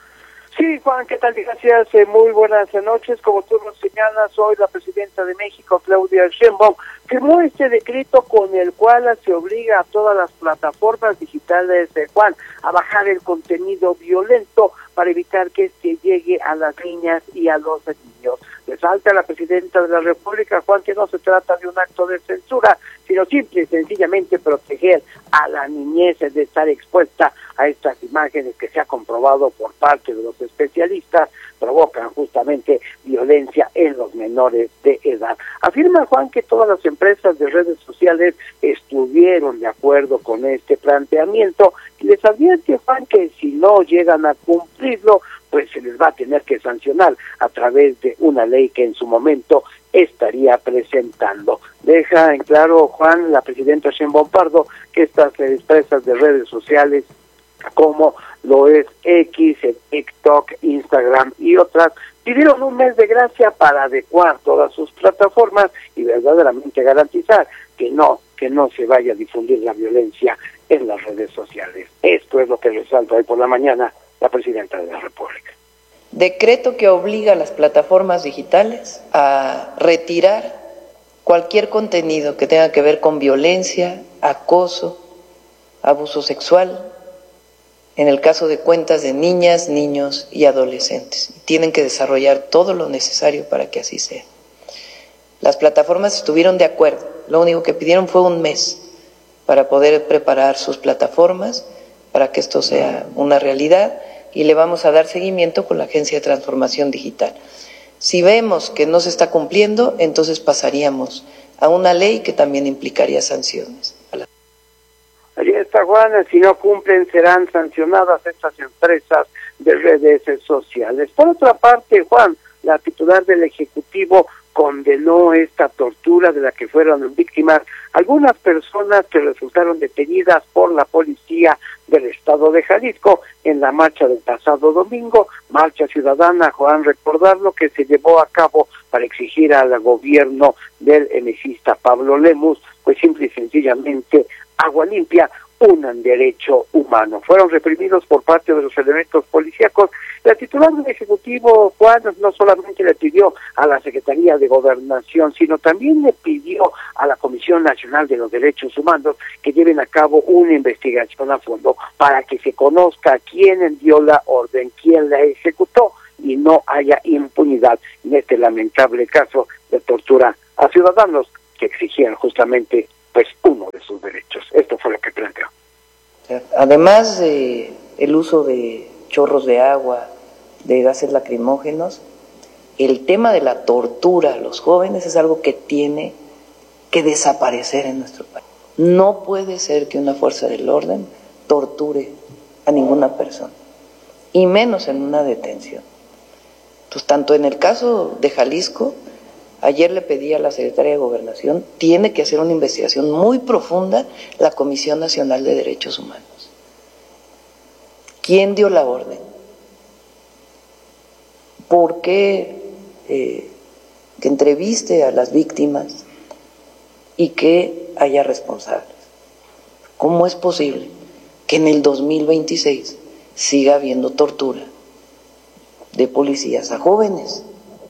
Speaker 9: Sí, Juan, ¿qué tal? Gracias, eh, muy buenas noches. Como tú nos señalas, hoy la presidenta de México, Claudia Sheinbaum, firmó este decreto con el cual se obliga a todas las plataformas digitales de Juan a bajar el contenido violento para evitar que este llegue a las niñas y a los niños. Resalta la presidenta de la República, Juan, que no se trata de un acto de censura, sino simple y sencillamente proteger a la niñez de estar expuesta a estas imágenes que se ha comprobado por parte de los especialistas provocan justamente violencia en los menores de edad. Afirma Juan que todas las empresas de redes sociales estuvieron de acuerdo con este planteamiento y les advierte Juan que si no llegan a cumplirlo, pues se les va a tener que sancionar a través de una ley que en su momento estaría presentando. Deja en claro, Juan, la presidenta Sheinbaum Pardo, que estas empresas de redes sociales como lo es X, TikTok, Instagram y otras, pidieron un mes de gracia para adecuar todas sus plataformas y verdaderamente garantizar que no, que no se vaya a difundir la violencia en las redes sociales. Esto es lo que resalta hoy por la mañana la presidenta de la República.
Speaker 18: Decreto que obliga a las plataformas digitales a retirar cualquier contenido que tenga que ver con violencia, acoso, abuso sexual, en el caso de cuentas de niñas, niños y adolescentes. Tienen que desarrollar todo lo necesario para que así sea. Las plataformas estuvieron de acuerdo, lo único que pidieron fue un mes para poder preparar sus plataformas, para que esto sea una realidad, y le vamos a dar seguimiento con la Agencia de Transformación Digital. Si vemos que no se está cumpliendo, entonces pasaríamos a una ley que también implicaría sanciones.
Speaker 9: Allí está Juan, si no cumplen serán sancionadas estas empresas de redes sociales. Por otra parte, Juan, la titular del Ejecutivo condenó esta tortura de la que fueron víctimas algunas personas que resultaron detenidas por la policía del estado de Jalisco en la marcha del pasado domingo, marcha ciudadana, Juan, recordarlo, que se llevó a cabo para exigir al gobierno del emesista Pablo Lemus, pues simple y sencillamente agua limpia, un derecho humano. Fueron reprimidos por parte de los elementos policíacos. La titular del Ejecutivo, Juan, no solamente le pidió a la Secretaría de Gobernación, sino también le pidió a la Comisión Nacional de los Derechos Humanos que lleven a cabo una investigación a fondo para que se conozca quién dio la orden, quién la ejecutó y no haya impunidad en este lamentable caso de tortura a ciudadanos que exigían justamente pues uno de sus derechos. Esto fue lo que planteó.
Speaker 18: Además de el uso de chorros de agua, de gases lacrimógenos, el tema de la tortura a los jóvenes es algo que tiene que desaparecer en nuestro país. No puede ser que una fuerza del orden torture a ninguna persona, y menos en una detención. Entonces, tanto en el caso de Jalisco, ayer le pedí a la Secretaría de Gobernación, tiene que hacer una investigación muy profunda la Comisión Nacional de Derechos Humanos. ¿Quién dio la orden? ¿Por qué eh, que entreviste a las víctimas y que haya responsables? ¿Cómo es posible que en el dos mil veintiséis siga habiendo tortura de policías a jóvenes?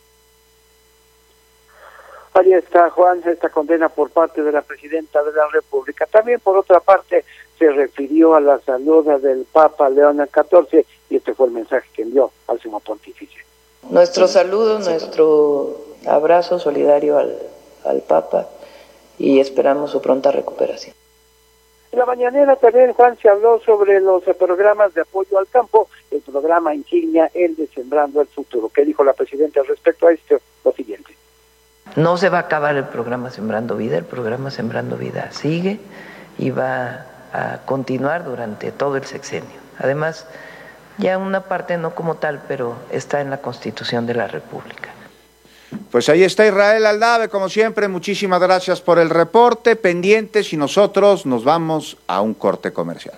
Speaker 9: Ahí está, Juan, esta condena por parte de la Presidenta de la República. También, por otra parte, se refirió a la salud del Papa León catorce, y este fue el mensaje que envió al Sumo Pontífice.
Speaker 18: Nuestro saludo, nuestro abrazo solidario al, al Papa, y esperamos su pronta recuperación.
Speaker 9: En la mañanera también, Juan, se habló sobre los programas de apoyo al campo, el programa insignia, el de Sembrando el Futuro. ¿Qué dijo la Presidenta respecto a esto? Lo siguiente.
Speaker 18: No se va a acabar el programa Sembrando Vida, el programa Sembrando Vida sigue y va a continuar durante todo el sexenio. Además, ya una parte no como tal, pero está en la Constitución de la República.
Speaker 3: Pues ahí está Israel Aldave, como siempre, muchísimas gracias por el reporte, pendientes, y nosotros nos vamos a un corte comercial.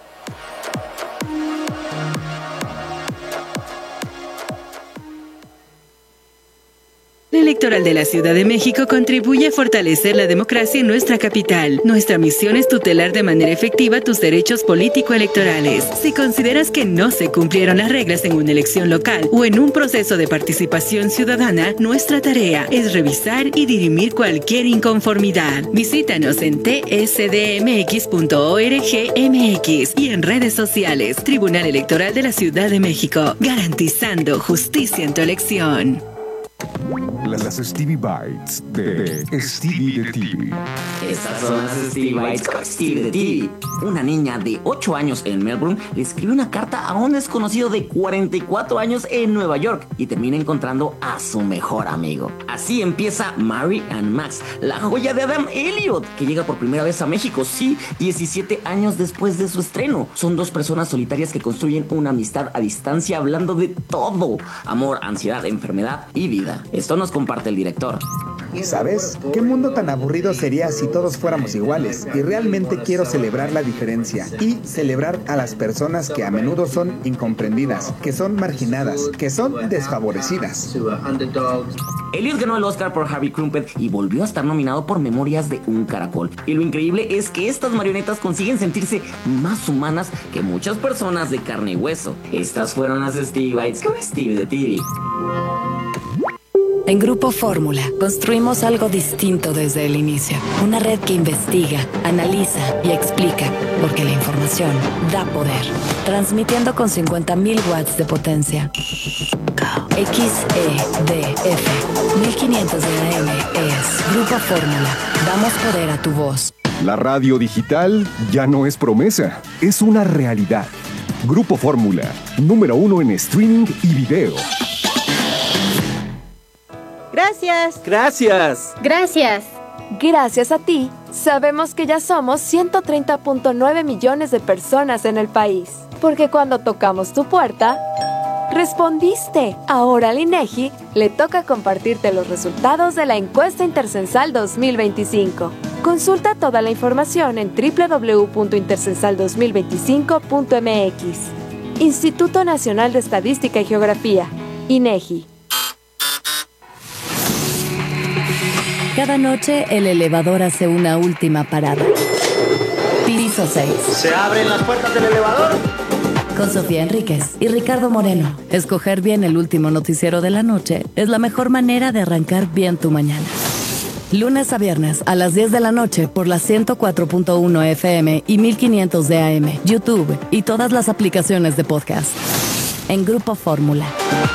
Speaker 2: La Electoral de la Ciudad de México contribuye a fortalecer la democracia en nuestra capital. Nuestra misión es tutelar de manera efectiva tus derechos político-electorales. Si consideras que no se cumplieron las reglas en una elección local o en un proceso de participación ciudadana, nuestra tarea es revisar y dirimir cualquier inconformidad. Visítanos en t s d m x punto org m x y en redes sociales. Tribunal Electoral de la Ciudad de México, garantizando justicia en tu elección.
Speaker 15: Las Stevie Bites de, de Stevie de T V.
Speaker 11: Estas son las Stevie Bites con Stevie de T V. Una niña de ocho años en Melbourne le escribe una carta a un desconocido de cuarenta y cuatro años en Nueva York y termina encontrando a su mejor amigo. Así empieza Mary and Max, la joya de Adam Elliot, que llega por primera vez a México, sí, diecisiete años después de su estreno. Son dos personas solitarias que construyen una amistad a distancia hablando de todo: amor, ansiedad, enfermedad y vida. Esto nos comparte el director.
Speaker 12: ¿Sabes? ¿Qué mundo tan aburrido sería si todos fuéramos iguales? Y realmente quiero celebrar la diferencia y celebrar a las personas que a menudo son incomprendidas, que son marginadas, que son desfavorecidas.
Speaker 11: Elliot ganó el Oscar por Harvey Crumpet y volvió a estar nominado por Memorias de un Caracol. Y lo increíble es que estas marionetas consiguen sentirse más humanas que muchas personas de carne y hueso. Estas fueron las Stevie Bites con Stevie de T V.
Speaker 10: En Grupo Fórmula construimos algo distinto desde el inicio. Una red que investiga, analiza y explica, porque la información da poder. Transmitiendo con cincuenta mil watts de potencia. X E D F mil quinientos de A M es Grupo Fórmula. Damos poder a tu voz.
Speaker 15: La radio digital ya no es promesa, es una realidad. Grupo Fórmula, número uno en streaming y video.
Speaker 13: Gracias.
Speaker 14: Gracias.
Speaker 13: Gracias.
Speaker 26: Gracias a ti, sabemos que ya somos ciento treinta punto nueve millones de personas en el país. Porque cuando tocamos tu puerta, respondiste. Ahora al INEGI le toca compartirte los resultados de la encuesta intercensal dos mil veinticinco. Consulta toda la información en doble u doble u doble u punto intercensal dos mil veinticinco punto m x. Instituto Nacional de Estadística y Geografía, INEGI.
Speaker 10: Cada noche el elevador hace una última parada. Piso seis.
Speaker 5: ¿Se abren las puertas del elevador?
Speaker 10: Con Sofía Enríquez y Ricardo Moreno. Escoger bien el último noticiero de la noche es la mejor manera de arrancar bien tu mañana. Lunes a viernes a las diez de la noche por la ciento cuatro punto uno F M y mil quinientos de A M, YouTube y todas las aplicaciones de podcast. En Grupo Fórmula.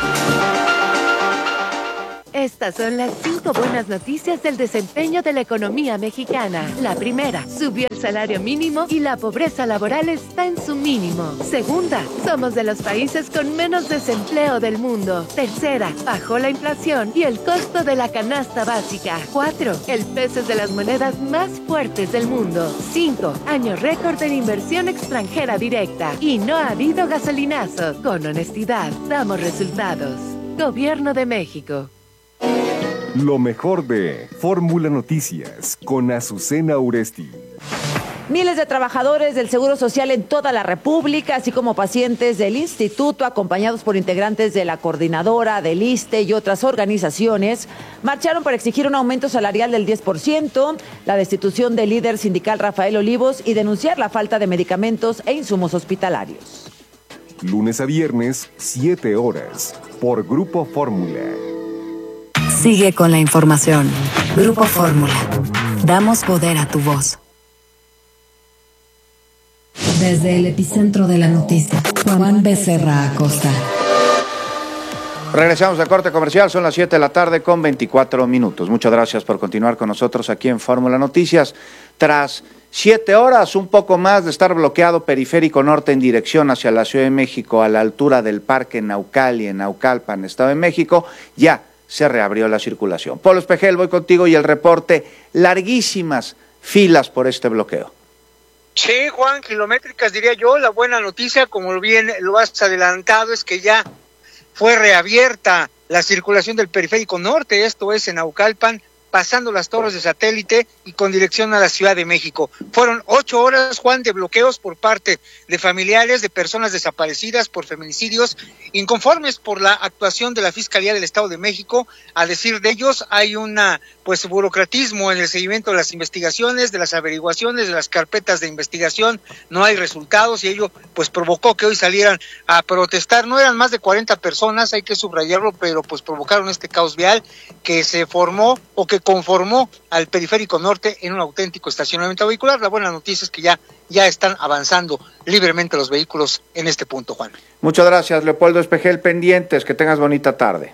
Speaker 4: Estas son las cinco buenas noticias del desempeño de la economía mexicana. La primera, subió el salario mínimo y la pobreza laboral está en su mínimo. Segunda, somos de los países con menos desempleo del mundo. Tercera, bajó la inflación y el costo de la canasta básica. Cuatro, el peso es de las monedas más fuertes del mundo. Cinco, año récord en inversión extranjera directa. Y no ha habido gasolinazo. Con honestidad, damos resultados. Gobierno de México.
Speaker 15: Lo mejor de Fórmula Noticias con Azucena Uresti.
Speaker 13: Miles de trabajadores del Seguro Social en toda la República, así como pacientes del instituto, acompañados por integrantes de la coordinadora, del I S S S T E y otras organizaciones, marcharon para exigir un aumento salarial del diez por ciento, la destitución del líder sindical Rafael Olivos y denunciar la falta de medicamentos e insumos hospitalarios.
Speaker 15: Lunes a viernes, siete horas, por Grupo Fórmula.
Speaker 10: Sigue con la información. Grupo Fórmula. Damos poder a tu voz. Desde el epicentro de la noticia, Juan Becerra Acosta.
Speaker 3: Regresamos a corte comercial, son las siete de la tarde con veinticuatro minutos. Muchas gracias por continuar con nosotros aquí en Fórmula Noticias. Tras siete horas, un poco más de estar bloqueado Periférico Norte en dirección hacia la Ciudad de México, a la altura del Parque Naucali, en Naucalpan, Estado de México, ya se reabrió la circulación. Polo Espejel, voy contigo y el reporte, larguísimas filas por este bloqueo.
Speaker 14: Sí, Juan, kilométricas diría yo. La buena noticia, como bien lo has adelantado, es que ya fue reabierta la circulación del Periférico Norte, esto es en Naucalpan, pasando las torres de satélite y con dirección a la Ciudad de México. Fueron ocho horas, Juan, de bloqueos por parte de familiares de personas desaparecidas por feminicidios, inconformes por la actuación de la Fiscalía del Estado de México. A decir de ellos, hay una pues burocratismo en el seguimiento de las investigaciones, de las averiguaciones, de las carpetas de investigación. No hay resultados y ello pues provocó que hoy salieran a protestar. No eran más de cuarenta personas, hay que subrayarlo, pero pues provocaron este caos vial que se formó o que conformó al Periférico Norte en un auténtico estacionamiento vehicular. La buena noticia es que ya, ya están avanzando libremente los vehículos en este punto, Juan.
Speaker 3: Muchas gracias, Leopoldo Espejel, pendientes, que tengas bonita tarde.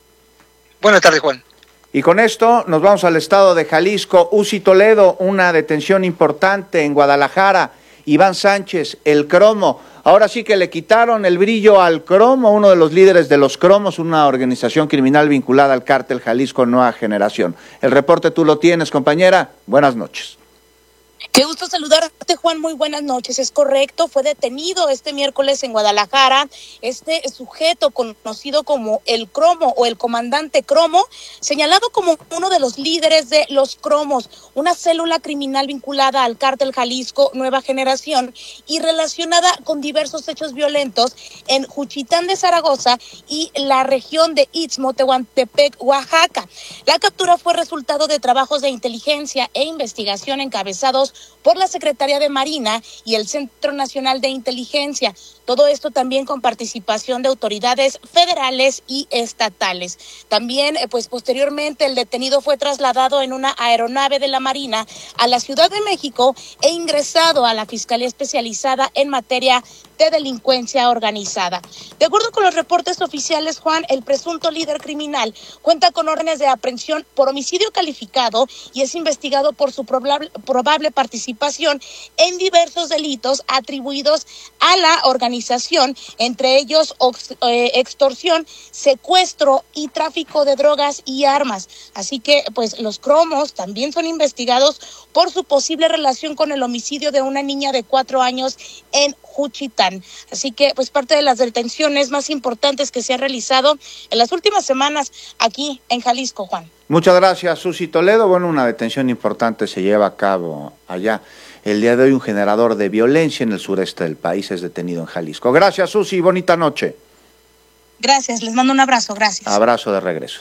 Speaker 14: Buenas tardes, Juan.
Speaker 3: Y con esto nos vamos al estado de Jalisco. U C I Toledo, una detención importante en Guadalajara. Iván Sánchez, el cromo. Ahora sí que le quitaron el brillo al cromo, uno de los líderes de los cromos, una organización criminal vinculada al cártel Jalisco Nueva Generación. El reporte tú lo tienes, compañera. Buenas noches.
Speaker 16: Qué gusto saludarte, Juan, muy buenas noches. Es correcto, fue detenido este miércoles en Guadalajara este sujeto conocido como el Cromo o el comandante Cromo, señalado como uno de los líderes de los Cromos, una célula criminal vinculada al cártel Jalisco Nueva Generación y relacionada con diversos hechos violentos en Juchitán de Zaragoza y la región de Istmo Tehuantepec, Oaxaca. La captura fue resultado de trabajos de inteligencia e investigación encabezados por la Secretaría de Marina y el Centro Nacional de Inteligencia. Todo esto también con participación de autoridades federales y estatales. También, pues posteriormente, el detenido fue trasladado en una aeronave de la Marina a la Ciudad de México e ingresado a la Fiscalía Especializada en materia de delincuencia organizada. De acuerdo con los reportes oficiales, Juan, el presunto líder criminal cuenta con órdenes de aprehensión por homicidio calificado y es investigado por su probable, probable participación en diversos delitos atribuidos a la organización, entre ellos eh, extorsión, secuestro y tráfico de drogas y armas. Así que, pues, los cromos también son investigados por su posible relación con el homicidio de una niña de cuatro años en Juchitán. Así que pues parte de las detenciones más importantes que se han realizado en las últimas semanas aquí en Jalisco, Juan.
Speaker 3: Muchas gracias, Susi Toledo. Bueno, una detención importante se lleva a cabo allá. El día de hoy un generador de violencia en el sureste del país es detenido en Jalisco. Gracias, Susi. Bonita noche.
Speaker 16: Gracias, les mando un abrazo. Gracias.
Speaker 3: Abrazo de regreso.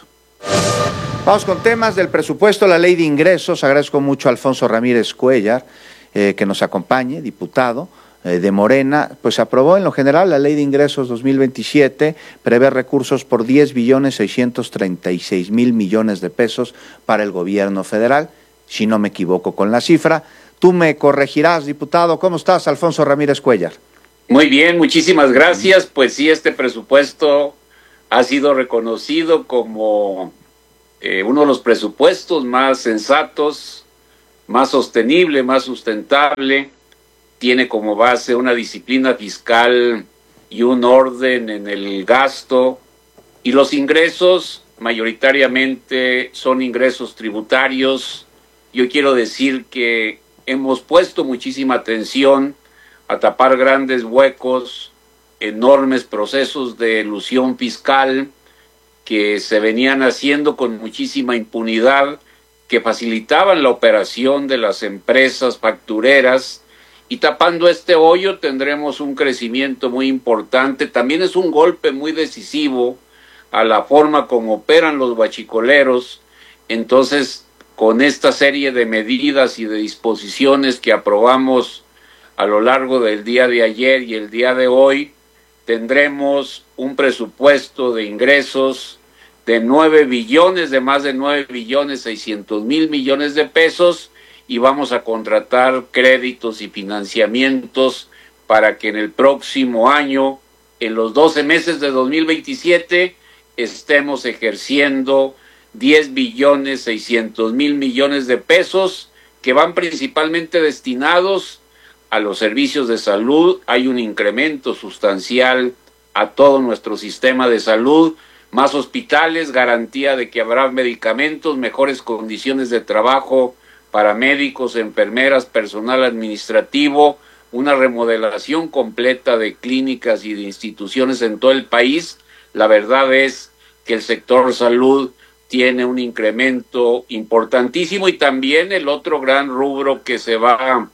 Speaker 3: Vamos con temas del presupuesto, la ley de ingresos. Agradezco mucho a Alfonso Ramírez Cuellar eh, que nos acompañe, diputado eh, de Morena. Pues se aprobó en lo general la ley de ingresos dos mil veintisiete, prevé recursos por diez billones seiscientos treinta y seis mil millones de pesos para el gobierno federal, si no me equivoco con la cifra. Tú me corregirás, diputado. ¿Cómo estás, Alfonso Ramírez Cuellar?
Speaker 17: Muy bien, muchísimas gracias. Pues sí, este presupuesto ha sido reconocido como eh, uno de los presupuestos más sensatos, más sostenible, más sustentable. Tiene como base una disciplina fiscal y un orden en el gasto, y los ingresos mayoritariamente son ingresos tributarios. Yo quiero decir que hemos puesto muchísima atención a tapar grandes huecos, enormes procesos de elusión fiscal que se venían haciendo con muchísima impunidad, que facilitaban la operación de las empresas factureras, y tapando este hoyo tendremos un crecimiento muy importante. También es un golpe muy decisivo a la forma como operan los huachicoleros. Entonces, con esta serie de medidas y de disposiciones que aprobamos a lo largo del día de ayer y el día de hoy, tendremos un presupuesto de ingresos de nueve billones, de más de nueve billones seiscientos mil millones de pesos, y vamos a contratar créditos y financiamientos para que en el próximo año, en los doce meses de dos mil veintisiete, estemos ejerciendo diez billones seiscientos mil millones de pesos, que van principalmente destinados a los servicios de salud. Hay un incremento sustancial a todo nuestro sistema de salud, más hospitales, garantía de que habrá medicamentos, mejores condiciones de trabajo para médicos, enfermeras, personal administrativo, una remodelación completa de clínicas y de instituciones en todo el país. La verdad es que el sector salud tiene un incremento importantísimo, y también el otro gran rubro que se va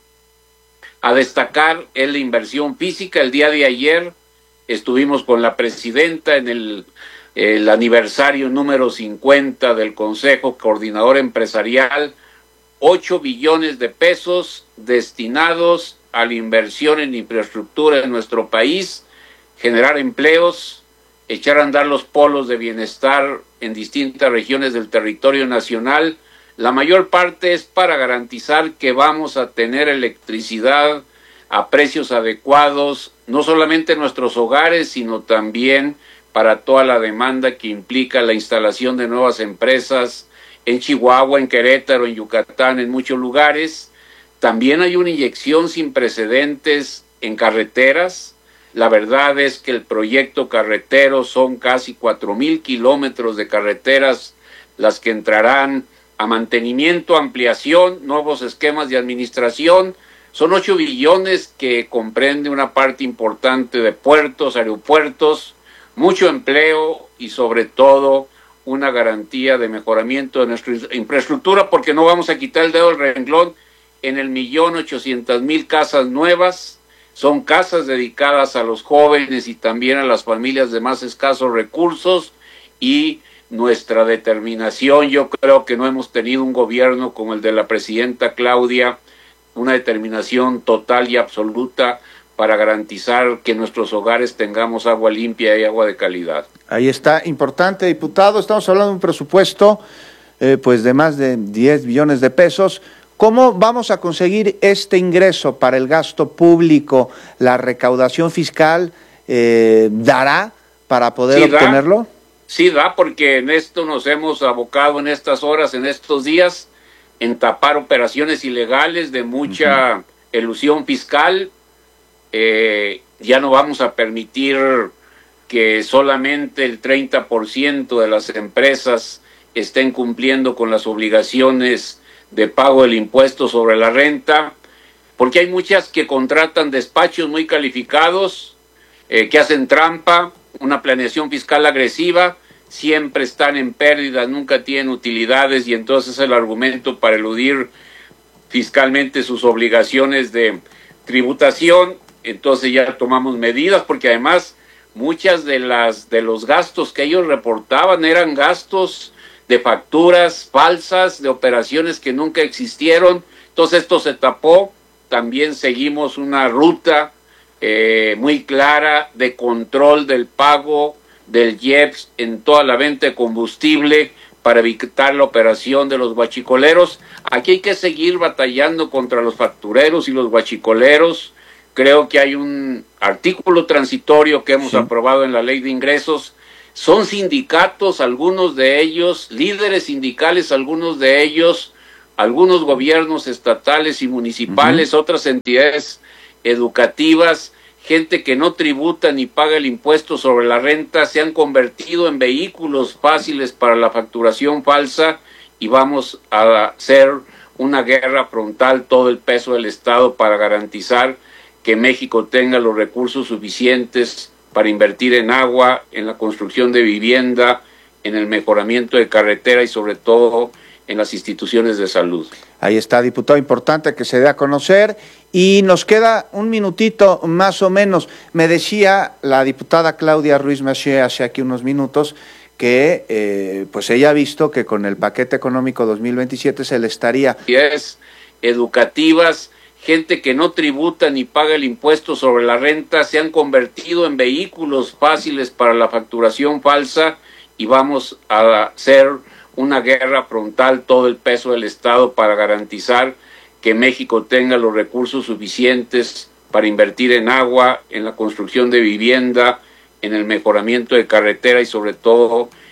Speaker 17: a destacar es la inversión física. El día de ayer estuvimos con la presidenta en el, el aniversario número cincuenta del Consejo Coordinador Empresarial, ocho billones de pesos destinados a la inversión en infraestructura en nuestro país, generar empleos, echar a andar los polos de bienestar en distintas regiones del territorio nacional. La mayor parte es para garantizar que vamos a tener electricidad a precios adecuados, no solamente en nuestros hogares, sino también para toda la demanda que implica la instalación de nuevas empresas en Chihuahua, en Querétaro, en Yucatán, en muchos lugares. También hay una inyección sin precedentes en carreteras. La verdad es que el proyecto carretero son casi cuatro mil kilómetros de carreteras las que entrarán a mantenimiento, ampliación, nuevos esquemas de administración. Son ocho billones que comprende una parte importante de puertos, aeropuertos, mucho empleo y sobre todo una garantía de mejoramiento de nuestra infraestructura, porque no vamos a quitar el dedo del renglón en el millón ochocientas mil casas nuevas. Son casas dedicadas a los jóvenes y también a las familias de más escasos recursos, y nuestra determinación, yo creo que no hemos tenido un gobierno como el de la presidenta Claudia, una determinación total y absoluta para garantizar que en nuestros hogares tengamos agua limpia y agua de calidad.
Speaker 3: Ahí está, importante, diputado. Estamos hablando de un presupuesto eh, pues de más de diez billones de pesos. ¿Cómo vamos a conseguir este ingreso para el gasto público? ¿La recaudación fiscal eh, dará para poder sí, obtenerlo?
Speaker 17: Da. Sí da, porque en esto nos hemos abocado en estas horas, en estos días, en tapar operaciones ilegales de mucha uh-huh. elusión fiscal. Eh, ya no vamos a permitir que solamente el treinta por ciento de las empresas estén cumpliendo con las obligaciones de pago del impuesto sobre la renta. porque hay muchas que contratan despachos muy calificados, eh, que hacen trampa, una planeación fiscal agresiva, siempre están en pérdidas, nunca tienen utilidades, y entonces el argumento para eludir fiscalmente sus obligaciones de tributación. Entonces ya tomamos medidas, porque además muchas de las de los gastos que ellos reportaban eran gastos de facturas falsas, de operaciones que nunca existieron. Entonces esto se tapó. También seguimos una ruta eh, muy clara de control del pago del I E P S en toda la venta de combustible para evitar la operación de los guachicoleros. Aquí hay que seguir batallando contra los factureros y los guachicoleros. Creo que hay un artículo transitorio que hemos sí. aprobado en la Ley de Ingresos. Son sindicatos, algunos de ellos, líderes sindicales, algunos de ellos, algunos gobiernos estatales y municipales, uh-huh. otras entidades educativas, gente que no tributa ni paga el impuesto sobre la renta, se han convertido en vehículos fáciles para la facturación falsa, y vamos a hacer una guerra frontal, todo el peso del Estado, para garantizar que México tenga los recursos suficientes para invertir en agua, en la construcción de vivienda, en el mejoramiento de carretera y sobre todo en las instituciones de salud.
Speaker 3: Ahí está, diputado, importante que se dé a conocer. Y nos queda un minutito más o menos. Me decía la diputada Claudia Ruiz Massieu hace aquí unos minutos que eh, pues ella ha visto que con el paquete económico dos mil veintisiete se le estaría...
Speaker 17: Es educativas, gente que no tributa ni paga el impuesto sobre la renta, se han convertido en vehículos fáciles para la facturación falsa, y vamos a hacer una guerra frontal, todo el peso del Estado, para garantizar que México tenga los recursos suficientes para invertir en agua, en la construcción de vivienda, en el mejoramiento de carretera y sobre todo